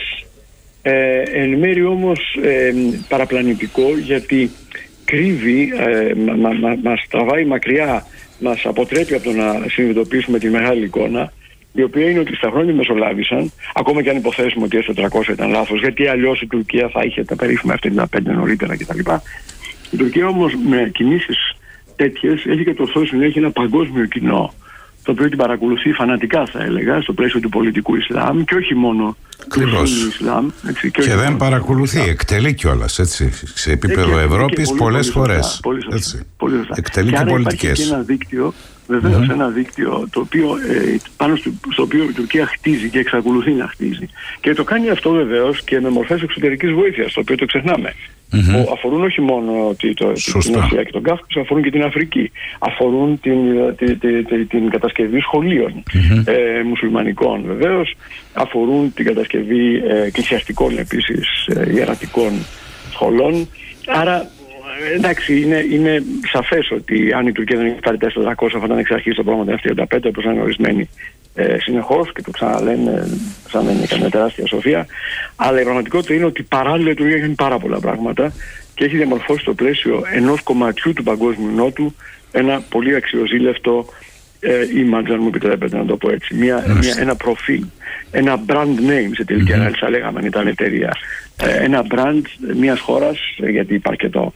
εν μέρει όμως παραπλανητικό, γιατί κρύβει, μας τραβάει μακριά, μας αποτρέπει από το να συνειδητοποιήσουμε τη μεγάλη εικόνα, η οποία είναι ότι στα χρόνια που μεσολάβησαν, ακόμα και αν υποθέσουμε ότι S-400 ήταν λάθος, γιατί αλλιώς η Τουρκία θα είχε τα περίφημα F-35 νωρίτερα κτλ. Η Τουρκία όμως με κινήσεις τέτοιες έχει κατορθώσει να έχει ένα παγκόσμιο κοινό, το οποίο την παρακολουθεί φανατικά, θα έλεγα, στο πλαίσιο του πολιτικού Ισλάμ και όχι μόνο του Ισλάμ. Έτσι, και δεν παρακολουθεί, εκτελεί κιόλας, έτσι, σε επίπεδο Ευρώπης πολλές φορές. Πολύ σωστά. Εκτελεί και πολιτικές. Και ένα δίκτυο, βεβαίως ένα δίκτυο το οποίο, πάνω στο οποίο η Τουρκία χτίζει και εξακολουθεί να χτίζει. Και το κάνει αυτό βεβαίως και με μορφές εξωτερικής βοήθειας, το οποίο το ξεχνάμε. Που αφορούν όχι μόνο την Ασία και τον Κάφκασο, αφορούν και την Αφρική. Αφορούν την κατασκευή σχολείων μουσουλμανικών βεβαίως, αφορούν την κατασκευή εκκλησιαστικών επίσης ιερατικών σχολών. Άρα εντάξει, είναι σαφές ότι αν η Τουρκία δεν έχει πάρει τα S-400 θα ήταν εξ αρχής το πρόγραμμα του F-35, όπως είναι ορισμένοι συνεχώς και το ξαναλένε σαν να είναι καμία τεράστια σοφία. Αλλά η πραγματικότητα είναι ότι παράλληλα η Τουρκία έχει πάρα πολλά πράγματα και έχει διαμορφώσει στο πλαίσιο ενός κομματιού του Παγκόσμιου Νότου ένα πολύ αξιοζήλευτο image, αν μου επιτρέπετε να το πω έτσι. Ένα προφίλ, ένα brand name σε τελική ανάλυση, θα λέγαμε αν ήταν εταιρεία. Ένα brand μιας χώρας, γιατί υπάρχει και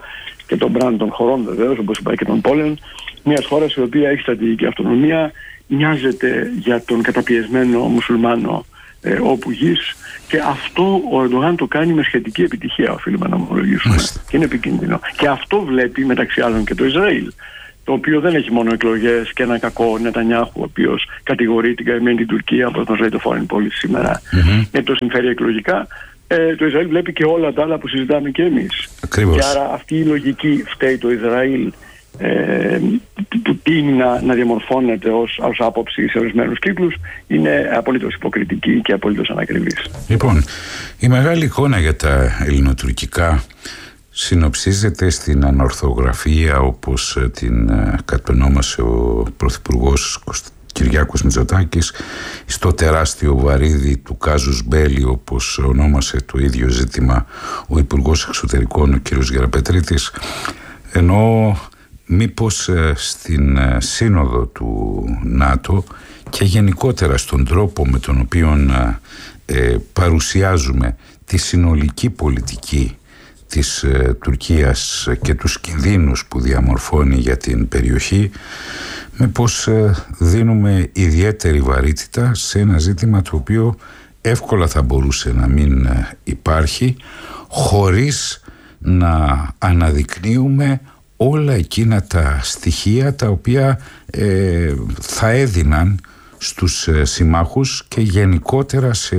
και τον μπραντ των χωρών βεβαίως, όπως είπα και των πόλεων, μιας χώρας η οποία έχει στρατηγική αυτονομία, νοιάζεται για τον καταπιεσμένο μουσουλμάνο όπου γης, και αυτό ο Ερντογάν το κάνει με σχετική επιτυχία, οφείλουμε να ομολογήσουμε, και είναι επικίνδυνο. Και αυτό βλέπει μεταξύ άλλων και το Ισραήλ, το οποίο δεν έχει μόνο εκλογές και ένα κακό Νετανιάχου, ο οποίος κατηγορεί την καημένη την Τουρκία, όπως μας λέει το Foreign Policy σήμερα, και το συμφέρει εκλογικά. Το Ισραήλ βλέπει και όλα τα άλλα που συζητάμε και εμείς. Ακριβώς. Και άρα αυτή η λογική φταίει το Ισραήλ του τίνει να διαμορφώνεται ως άποψη σε ορισμένους κύκλους, είναι απολύτως υποκριτική και απολύτως ανακριβής. Λοιπόν, η μεγάλη εικόνα για τα ελληνοτουρκικά συνοψίζεται στην ανορθογραφία, όπως την κατονόμασε ο Πρωθυπουργός Κυριάκος Μητσοτάκης, στο τεράστιο βαρύδι του κάζους μπέλι, όπως ονόμασε το ίδιο ζήτημα ο Υπουργός Εξωτερικών, ο κ. Γεραπετρίτης, ενώ μήπως στην σύνοδο του ΝΑΤΟ και γενικότερα στον τρόπο με τον οποίο παρουσιάζουμε τη συνολική πολιτική της Τουρκίας και τους κινδύνους που διαμορφώνει για την περιοχή, μήπως δίνουμε ιδιαίτερη βαρύτητα σε ένα ζήτημα το οποίο εύκολα θα μπορούσε να μην υπάρχει, χωρίς να αναδεικνύουμε όλα εκείνα τα στοιχεία τα οποία θα έδιναν στους συμμάχους και γενικότερα σε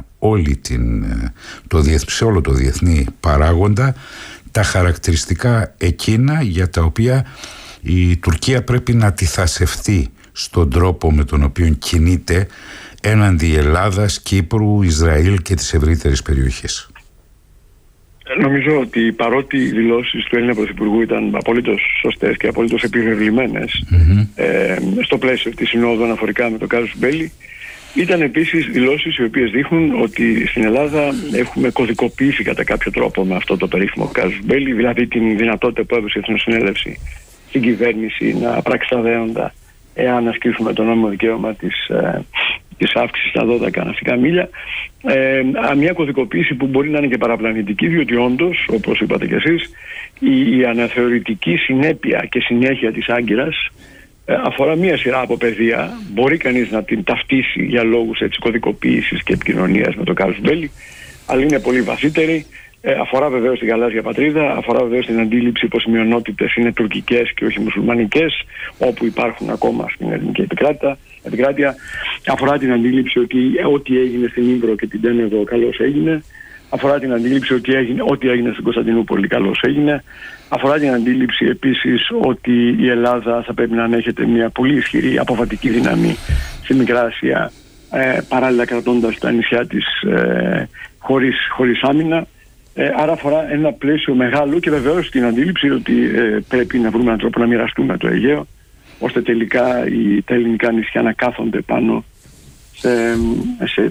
όλο το διεθνή παράγοντα τα χαρακτηριστικά εκείνα για τα οποία η Τουρκία πρέπει να αντιθασευτεί στον τρόπο με τον οποίο κινείται έναντι Ελλάδας, Κύπρου, Ισραήλ και της ευρύτερης περιοχής. Νομίζω ότι παρότι οι δηλώσεις του Έλληνα Πρωθυπουργού ήταν απολύτως σωστές και απολύτως επιβεβλημένες στο πλαίσιο της συνόδου αναφορικά με το κάζους μπέλι, ήταν επίσης δηλώσεις οι οποίες δείχνουν ότι στην Ελλάδα έχουμε κωδικοποιήσει κατά κάποιο τρόπο με αυτό το περίφημο κάζους μπέλι, δηλαδή την δυνατότητα που έδωσε η Εθνοσυνέλευση στην κυβέρνηση να πράξει τα δέοντα εάν ασκήσουμε το νόμιμο δικαίωμα της αύξησης στα 12 ναυτικά μίλια. Μια κωδικοποίηση που μπορεί να είναι και παραπλανητική, διότι όντως, όπως είπατε κι εσείς, η αναθεωρητική συνέπεια και συνέχεια της Άγκυρας αφορά μία σειρά από πεδία. Μπορεί κανείς να την ταυτίσει για λόγους κωδικοποίησης και επικοινωνίας με το κάζους μπέλι, αλλά είναι πολύ βαθύτερη. Αφορά βεβαίως την γαλάζια πατρίδα, αφορά βεβαίως την αντίληψη πως οι μειονότητες είναι τουρκικές και όχι μουσουλμανικές, όπου υπάρχουν ακόμα στην ελληνική επικράτεια. Αφορά την αντίληψη ότι ό,τι έγινε στην Ύβρο και την Τένεδο καλώς έγινε. Αφορά την αντίληψη ότι ό,τι έγινε στην Κωνσταντινούπολη καλώς έγινε. Αφορά την αντίληψη επίσης ότι η Ελλάδα θα πρέπει να ανέχεται μια πολύ ισχυρή αποβατική δύναμη στη Μικρά Ασία, παράλληλα κρατώντας τα νησιά της χωρίς άμυνα. Άρα αφορά ένα πλαίσιο μεγάλο και βεβαίως την αντίληψη ότι πρέπει να βρούμε έναν τρόπο να μοιραστούμε το Αιγαίο, ώστε τελικά τα ελληνικά νησιά να κάθονται πάνω σε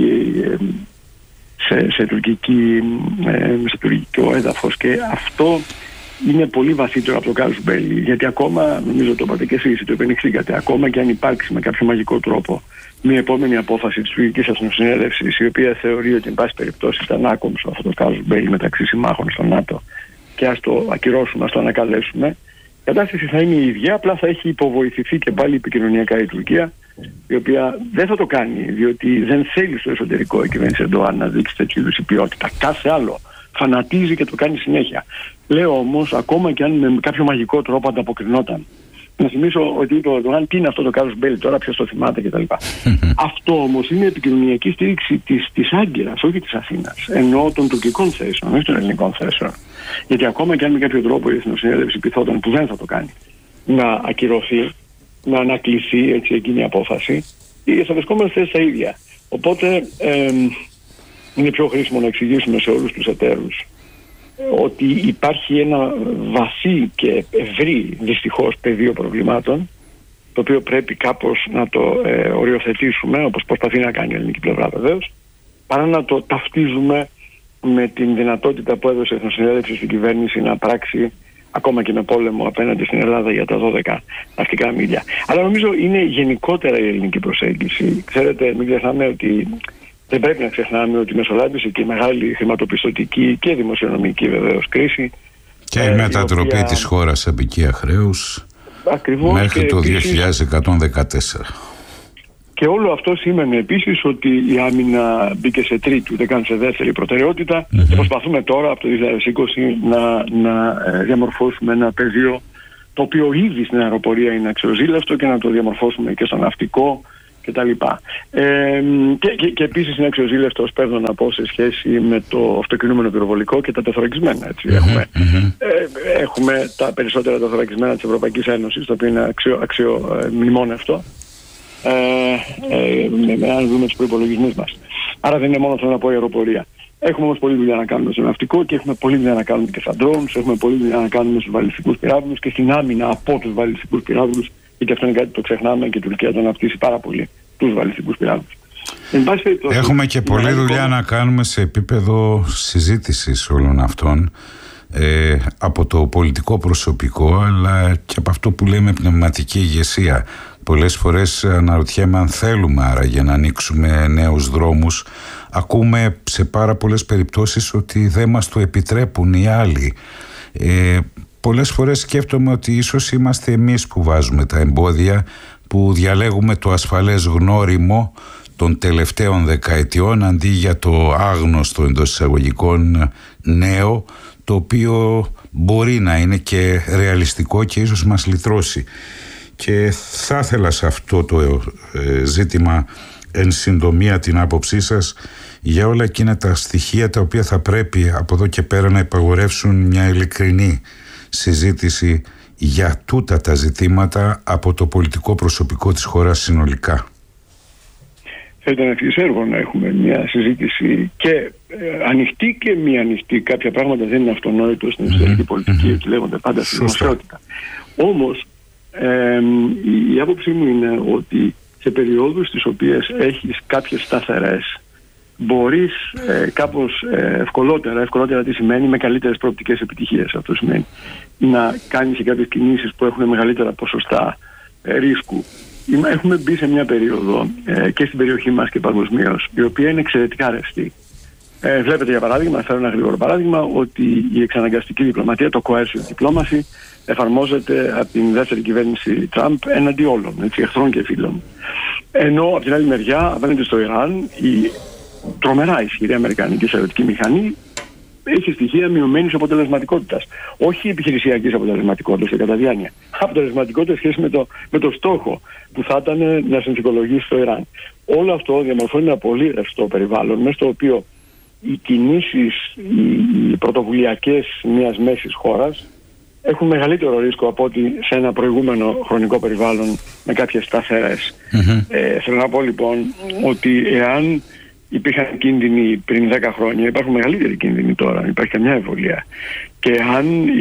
τουρκικό έδαφος, και αυτό είναι πολύ βαθύτερο από το κάζους μπέλι, γιατί ακόμα, νομίζω το είπατε και εσείς, το επενηχθήκατε, ακόμα και αν υπάρξει με κάποιο μαγικό τρόπο μια επόμενη απόφαση της τουρκικής εθνοσυνέλευσης, η οποία θεωρεί ότι εν πάση περιπτώσει ήταν άκομψο αυτό το κάζους μπέλι μεταξύ συμμάχων στο ΝΑΤΟ, και ας το ακυρώσουμε, ας το ανακαλέσουμε, η κατάσταση θα είναι η ίδια, απλά θα έχει υποβοηθηθεί και πάλι επικοινωνιακά η Τουρκία, η οποία δεν θα το κάνει, διότι δεν θέλει στο εσωτερικό η κυβέρνηση Ερντογάν να δείξει τέτοιου είδους ποιότητα. Κάθε άλλο φανατίζει και το κάνει συνέχεια. Λέω όμως, ακόμα και αν με κάποιο μαγικό τρόπο ανταποκρινόταν, να θυμίσω ότι είπε ο Ερντογάν, τι είναι αυτό το κάζους μπέλι τώρα, ποιος το θυμάται κτλ. Αυτό όμως είναι επικοινωνιακή στήριξη της Άγκυρας, όχι της Αθήνας. Ενώ των τουρκικών θέσεων, όχι των ελληνικών θέσεων. Γιατί ακόμα και αν με κάποιο τρόπο η Εθνοσυνέλευση πιθόταν, που δεν θα το κάνει, να ακυρωθεί, να ανακληθεί έτσι εκείνη η απόφαση, θα βρισκόμαστε στα ίδια. Οπότε είναι πιο χρήσιμο να εξηγήσουμε σε όλους τους εταίρους ότι υπάρχει ένα βαθύ και ευρύ δυστυχώς πεδίο προβλημάτων, το οποίο πρέπει κάπως να το οριοθετήσουμε, όπως προσπαθεί να κάνει η ελληνική πλευρά βεβαίως, παρά να το ταυτίζουμε με την δυνατότητα που έδωσε η Εθνοσυνέλευση στην κυβέρνηση να πράξει ακόμα και με πόλεμο απέναντι στην Ελλάδα για τα 12 ναυτικά μίλια. Αλλά νομίζω είναι γενικότερα η ελληνική προσέγγιση. Ξέρετε, μην ξεχνάμε ότι δεν πρέπει να ξεχνάμε ότι μεσολάβησε και η μεγάλη χρηματοπιστωτική και δημοσιονομική βεβαίως κρίση, Και η μετατροπή της χώρας σε απικία χρέους μέχρι το 2114. Και όλο αυτό σήμαινε επίσης ότι η άμυνα μπήκε σε τρίτη, ούτε καν σε δεύτερη προτεραιότητα. Και προσπαθούμε τώρα από το 2020 να διαμορφώσουμε ένα πεδίο το οποίο ήδη στην αεροπορία είναι αξιοζήλευτο και να το διαμορφώσουμε και στο ναυτικό κτλ. Και επίσης είναι αξιοζήλευτο, παίρνω να πω, σε σχέση με το αυτοκινούμενο πυροβολικό και τα τεθωρακισμένα. Έχουμε τα περισσότερα τεθωρακισμένα της Ευρωπαϊκής Ένωσης, το οποίο είναι αξιομνημόνευτο. Αν δούμε τους προϋπολογισμούς μας. Άρα δεν είναι μόνο, θέλω να πω, η αεροπορία. Έχουμε όμως πολλή δουλειά να κάνουμε στο ναυτικό και έχουμε πολλή δουλειά να κάνουμε και στα drones. Έχουμε πολλή δουλειά να κάνουμε στους βαλιστικούς πυράβλους και στην άμυνα από τους βαλιστικούς πυράβλους, γιατί αυτό είναι κάτι που το ξεχνάμε και η Τουρκία το αναπτύσσει πάρα πολύ, τους βαλιστικούς πυράβλους. Έχουμε και πολλή δουλειά να κάνουμε σε επίπεδο συζήτησης όλων αυτών, από το πολιτικό προσωπικό, αλλά και από αυτό που λέμε πνευματική ηγεσία. Πολλές φορές αναρωτιέμαι αν θέλουμε άραγε να ανοίξουμε νέους δρόμους. Ακούμε σε πάρα πολλές περιπτώσεις ότι δεν μας το επιτρέπουν οι άλλοι. Πολλές φορές σκέφτομαι ότι ίσως είμαστε εμείς που βάζουμε τα εμπόδια, που διαλέγουμε το ασφαλές γνώριμο των τελευταίων δεκαετιών αντί για το άγνωστο εντός εισαγωγικών νέο, το οποίο μπορεί να είναι και ρεαλιστικό και ίσως μας λυτρώσει. Και θα ήθελα σε αυτό το ζήτημα εν συντομία την άποψή σας για όλα εκείνα τα στοιχεία τα οποία θα πρέπει από εδώ και πέρα να υπαγορεύσουν μια ειλικρινή συζήτηση για τούτα τα ζητήματα από το πολιτικό προσωπικό της χώρας συνολικά. Θα ήταν εξής έργο να έχουμε μια συζήτηση και ανοιχτή και μη ανοιχτή. Κάποια πράγματα δεν είναι αυτονόητο στην εσωτερική πολιτική, ότι λέγονται πάντα στη δημοσιότητα. Όμως η άποψή μου είναι ότι σε περιόδους τις οποίες έχεις κάποιες σταθερές, μπορείς κάπως ευκολότερα τι σημαίνει, με καλύτερες προοπτικές επιτυχίες. Αυτό σημαίνει να κάνεις και κάποιες κινήσεις που έχουν μεγαλύτερα ποσοστά ρίσκου. Έχουμε μπει σε μια περίοδο και στην περιοχή μας και παγκοσμίως, η οποία είναι εξαιρετικά ρευστή. Βλέπετε, για παράδειγμα, θέλω ένα γρήγορο παράδειγμα, ότι η εξαναγκαστική διπλωματία, το coercive diplomacy, εφαρμόζεται από την δεύτερη κυβέρνηση Τραμπ εναντί όλων, εχθρών και φίλων. Ενώ από την άλλη μεριά, απέναντι στο Ιράν, η τρομερά ισχυρή αμερικανική στρατιωτική μηχανή έχει στοιχεία μειωμένης αποτελεσματικότητας. Όχι επιχειρησιακής αποτελεσματικότητας, κατά διάνοια. Αποτελεσματικότητα σχέση με το στόχο που θα ήταν να συνθηκολογήσει το Ιράν. Όλο αυτό διαμορφώνει ένα πολύ ρευστό περιβάλλον, μέσα στο οποίο οι κινήσεις, οι πρωτοβουλιακές μιας μέσης χώρας έχουν μεγαλύτερο ρίσκο από ότι σε ένα προηγούμενο χρονικό περιβάλλον με κάποιες σταθερές. Θέλω να πω λοιπόν ότι εάν υπήρχαν κίνδυνοι πριν 10 χρόνια, υπάρχουν μεγαλύτεροι κίνδυνοι τώρα, υπάρχει καμιά εμβολία. Και αν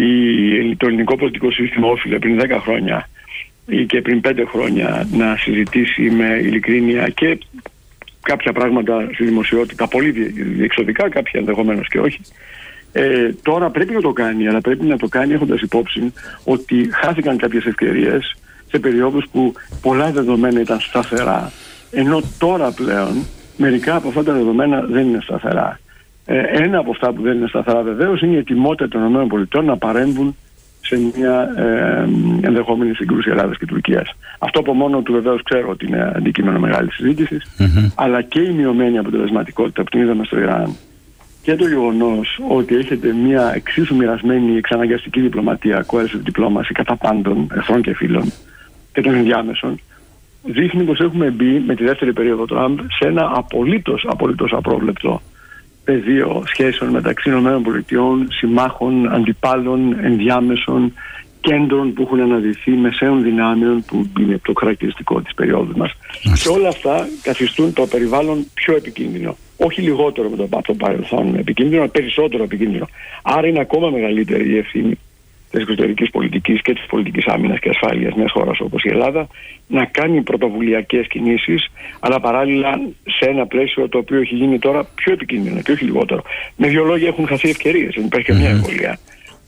το ελληνικό πολιτικό σύστημα όφιλε πριν 10 χρόνια ή και πριν 5 χρόνια να συζητήσει με ειλικρίνεια και κάποια πράγματα στη δημοσιότητα, πολύ διεξοδικά, κάποια ενδεχομένως και όχι, τώρα πρέπει να το κάνει, αλλά πρέπει να το κάνει έχοντας υπόψη ότι χάθηκαν κάποιες ευκαιρίες σε περιόδους που πολλά δεδομένα ήταν σταθερά, ενώ τώρα πλέον μερικά από αυτά τα δεδομένα δεν είναι σταθερά. Ένα από αυτά που δεν είναι σταθερά βεβαίως είναι η ετοιμότητα των ΗΠΑ να παρέμβουν σε μια ενδεχόμενη συγκρούση Ελλάδας και Τουρκίας. Αυτό από μόνο του βεβαίως ξέρω ότι είναι αντικείμενο μεγάλης συζήτησης, αλλά και η μειωμένη αποτελεσματικότητα που την είδαμε στο Ιράν και το γεγονός ότι έχετε μια εξίσου μοιρασμένη εξαναγκαστική διπλωματία, coercive diplomacy, κατά πάντων εχθρών και φίλων και των ενδιάμεσων, δείχνει πως έχουμε μπει με τη δεύτερη περίοδο Τραμπ σε ένα απολύτως απρόβλεπτο πεδίο σχέσεων μεταξύ ΗΠΑ, συμμάχων, αντιπάλων, ενδιάμεσων, κέντρων που έχουν αναδυθεί, μεσαίων δυνάμεων που είναι το χαρακτηριστικό της περίοδου μας. Και όλα αυτά καθιστούν το περιβάλλον πιο επικίνδυνο. Όχι λιγότερο με το παρελθόν επικίνδυνο, αλλά περισσότερο επικίνδυνο. Άρα είναι ακόμα μεγαλύτερη η ευθύνη της εξωτερικής πολιτικής και της πολιτικής άμυνας και ασφάλειας μιας χώρας όπως η Ελλάδα να κάνει πρωτοβουλιακές κινήσεις, αλλά παράλληλα σε ένα πλαίσιο το οποίο έχει γίνει τώρα πιο επικίνδυνο και όχι λιγότερο. Με δύο λόγια, έχουν χαθεί ευκαιρίες, δεν υπάρχει καμιά εμβολία.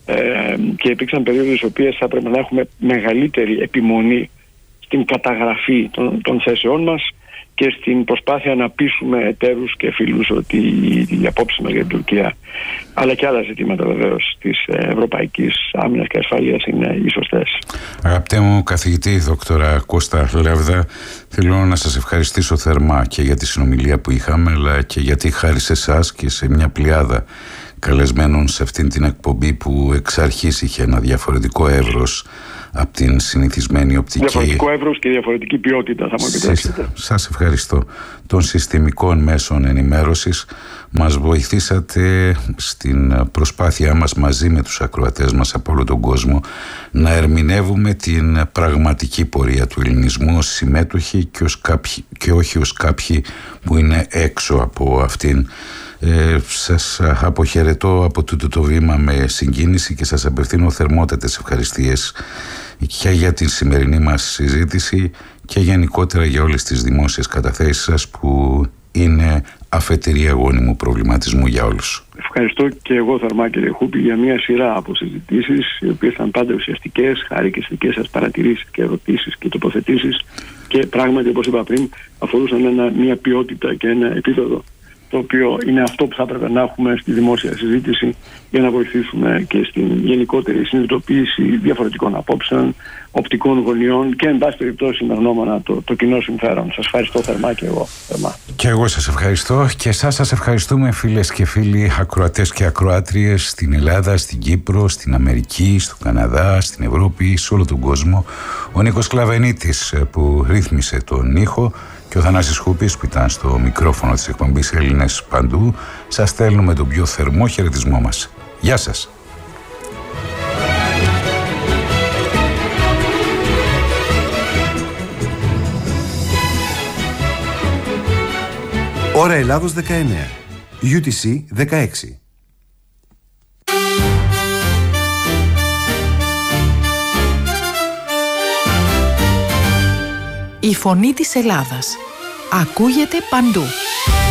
Και υπήρξαν περίοδοι στις οποίες θα πρέπει να έχουμε μεγαλύτερη επιμονή στην καταγραφή των θέσεών μας και στην προσπάθεια να πείσουμε εταίρους και φίλους ότι οι απόψεις μας για την Τουρκία, αλλά και άλλα ζητήματα βεβαίως της ευρωπαϊκής άμυνας και ασφαλείας, είναι οι σωστές. Αγαπητέ μου καθηγητή δόκτωρα Κώστα Λάβδα, θέλω να σας ευχαριστήσω θερμά και για τη συνομιλία που είχαμε, αλλά και γιατί χάρη σε εσάς και σε μια πλειάδα καλεσμένων σε αυτήν την εκπομπή που εξ αρχής είχε ένα διαφορετικό εύρος από την συνηθισμένη οπτική. Διαφορετικό εύρος και διαφορετική ποιότητα, θα μου επιτρέψετε. Σας ευχαριστώ. Των συστημικών μέσων ενημέρωσης μας βοηθήσατε στην προσπάθειά μας μαζί με τους ακροατές μας από όλο τον κόσμο να ερμηνεύουμε την πραγματική πορεία του ελληνισμού ως συμμέτοχοι και όχι ως κάποιοι που είναι έξω από αυτήν. Σας αποχαιρετώ από τούτο το βήμα με συγκίνηση και σας απευθύνω θερμότατες ευχαριστίες και για την σημερινή μας συζήτηση και γενικότερα για όλες τις δημόσιες καταθέσεις σας που είναι αφετηρία γόνιμου προβληματισμού για όλους. Ευχαριστώ και εγώ θερμά, κύριε Χούπη, για μια σειρά από συζητήσεις οι οποίες ήταν πάντα ουσιαστικές, χάρη και στις δικές σας παρατηρήσεις και ερωτήσεις και τοποθετήσεις, και πράγματι, όπως είπα πριν, αφορούσαν μια ποιότητα και ένα επίπεδο το οποίο είναι αυτό που θα έπρεπε να έχουμε στη δημόσια συζήτηση για να βοηθήσουμε και στην γενικότερη συνειδητοποίηση διαφορετικών απόψεων, οπτικών γωνιών και εν πάση περιπτώσει με γνώμονα το κοινό συμφέρον. Σας ευχαριστώ θερμά και εγώ θερμά. Και εγώ σας ευχαριστώ και εσάς σας ευχαριστούμε, φίλες και φίλοι ακροατές και ακροάτριες στην Ελλάδα, στην Κύπρο, στην Αμερική, στο Καναδά, στην Ευρώπη, σε όλο τον κόσμο. Ο Νίκος Κλαβενίτης που ρύθμισε τον ήχο και ο Θανάσης Χούπης που ήταν στο μικρόφωνο της εκπομπής Έλληνες Παντού. Σας στέλνουμε τον πιο θερμό χαιρετισμό μας. Γεια σας. Ώρα Ελλάδος 19. UTC 16. Η φωνή της Ελλάδας ακούγεται παντού.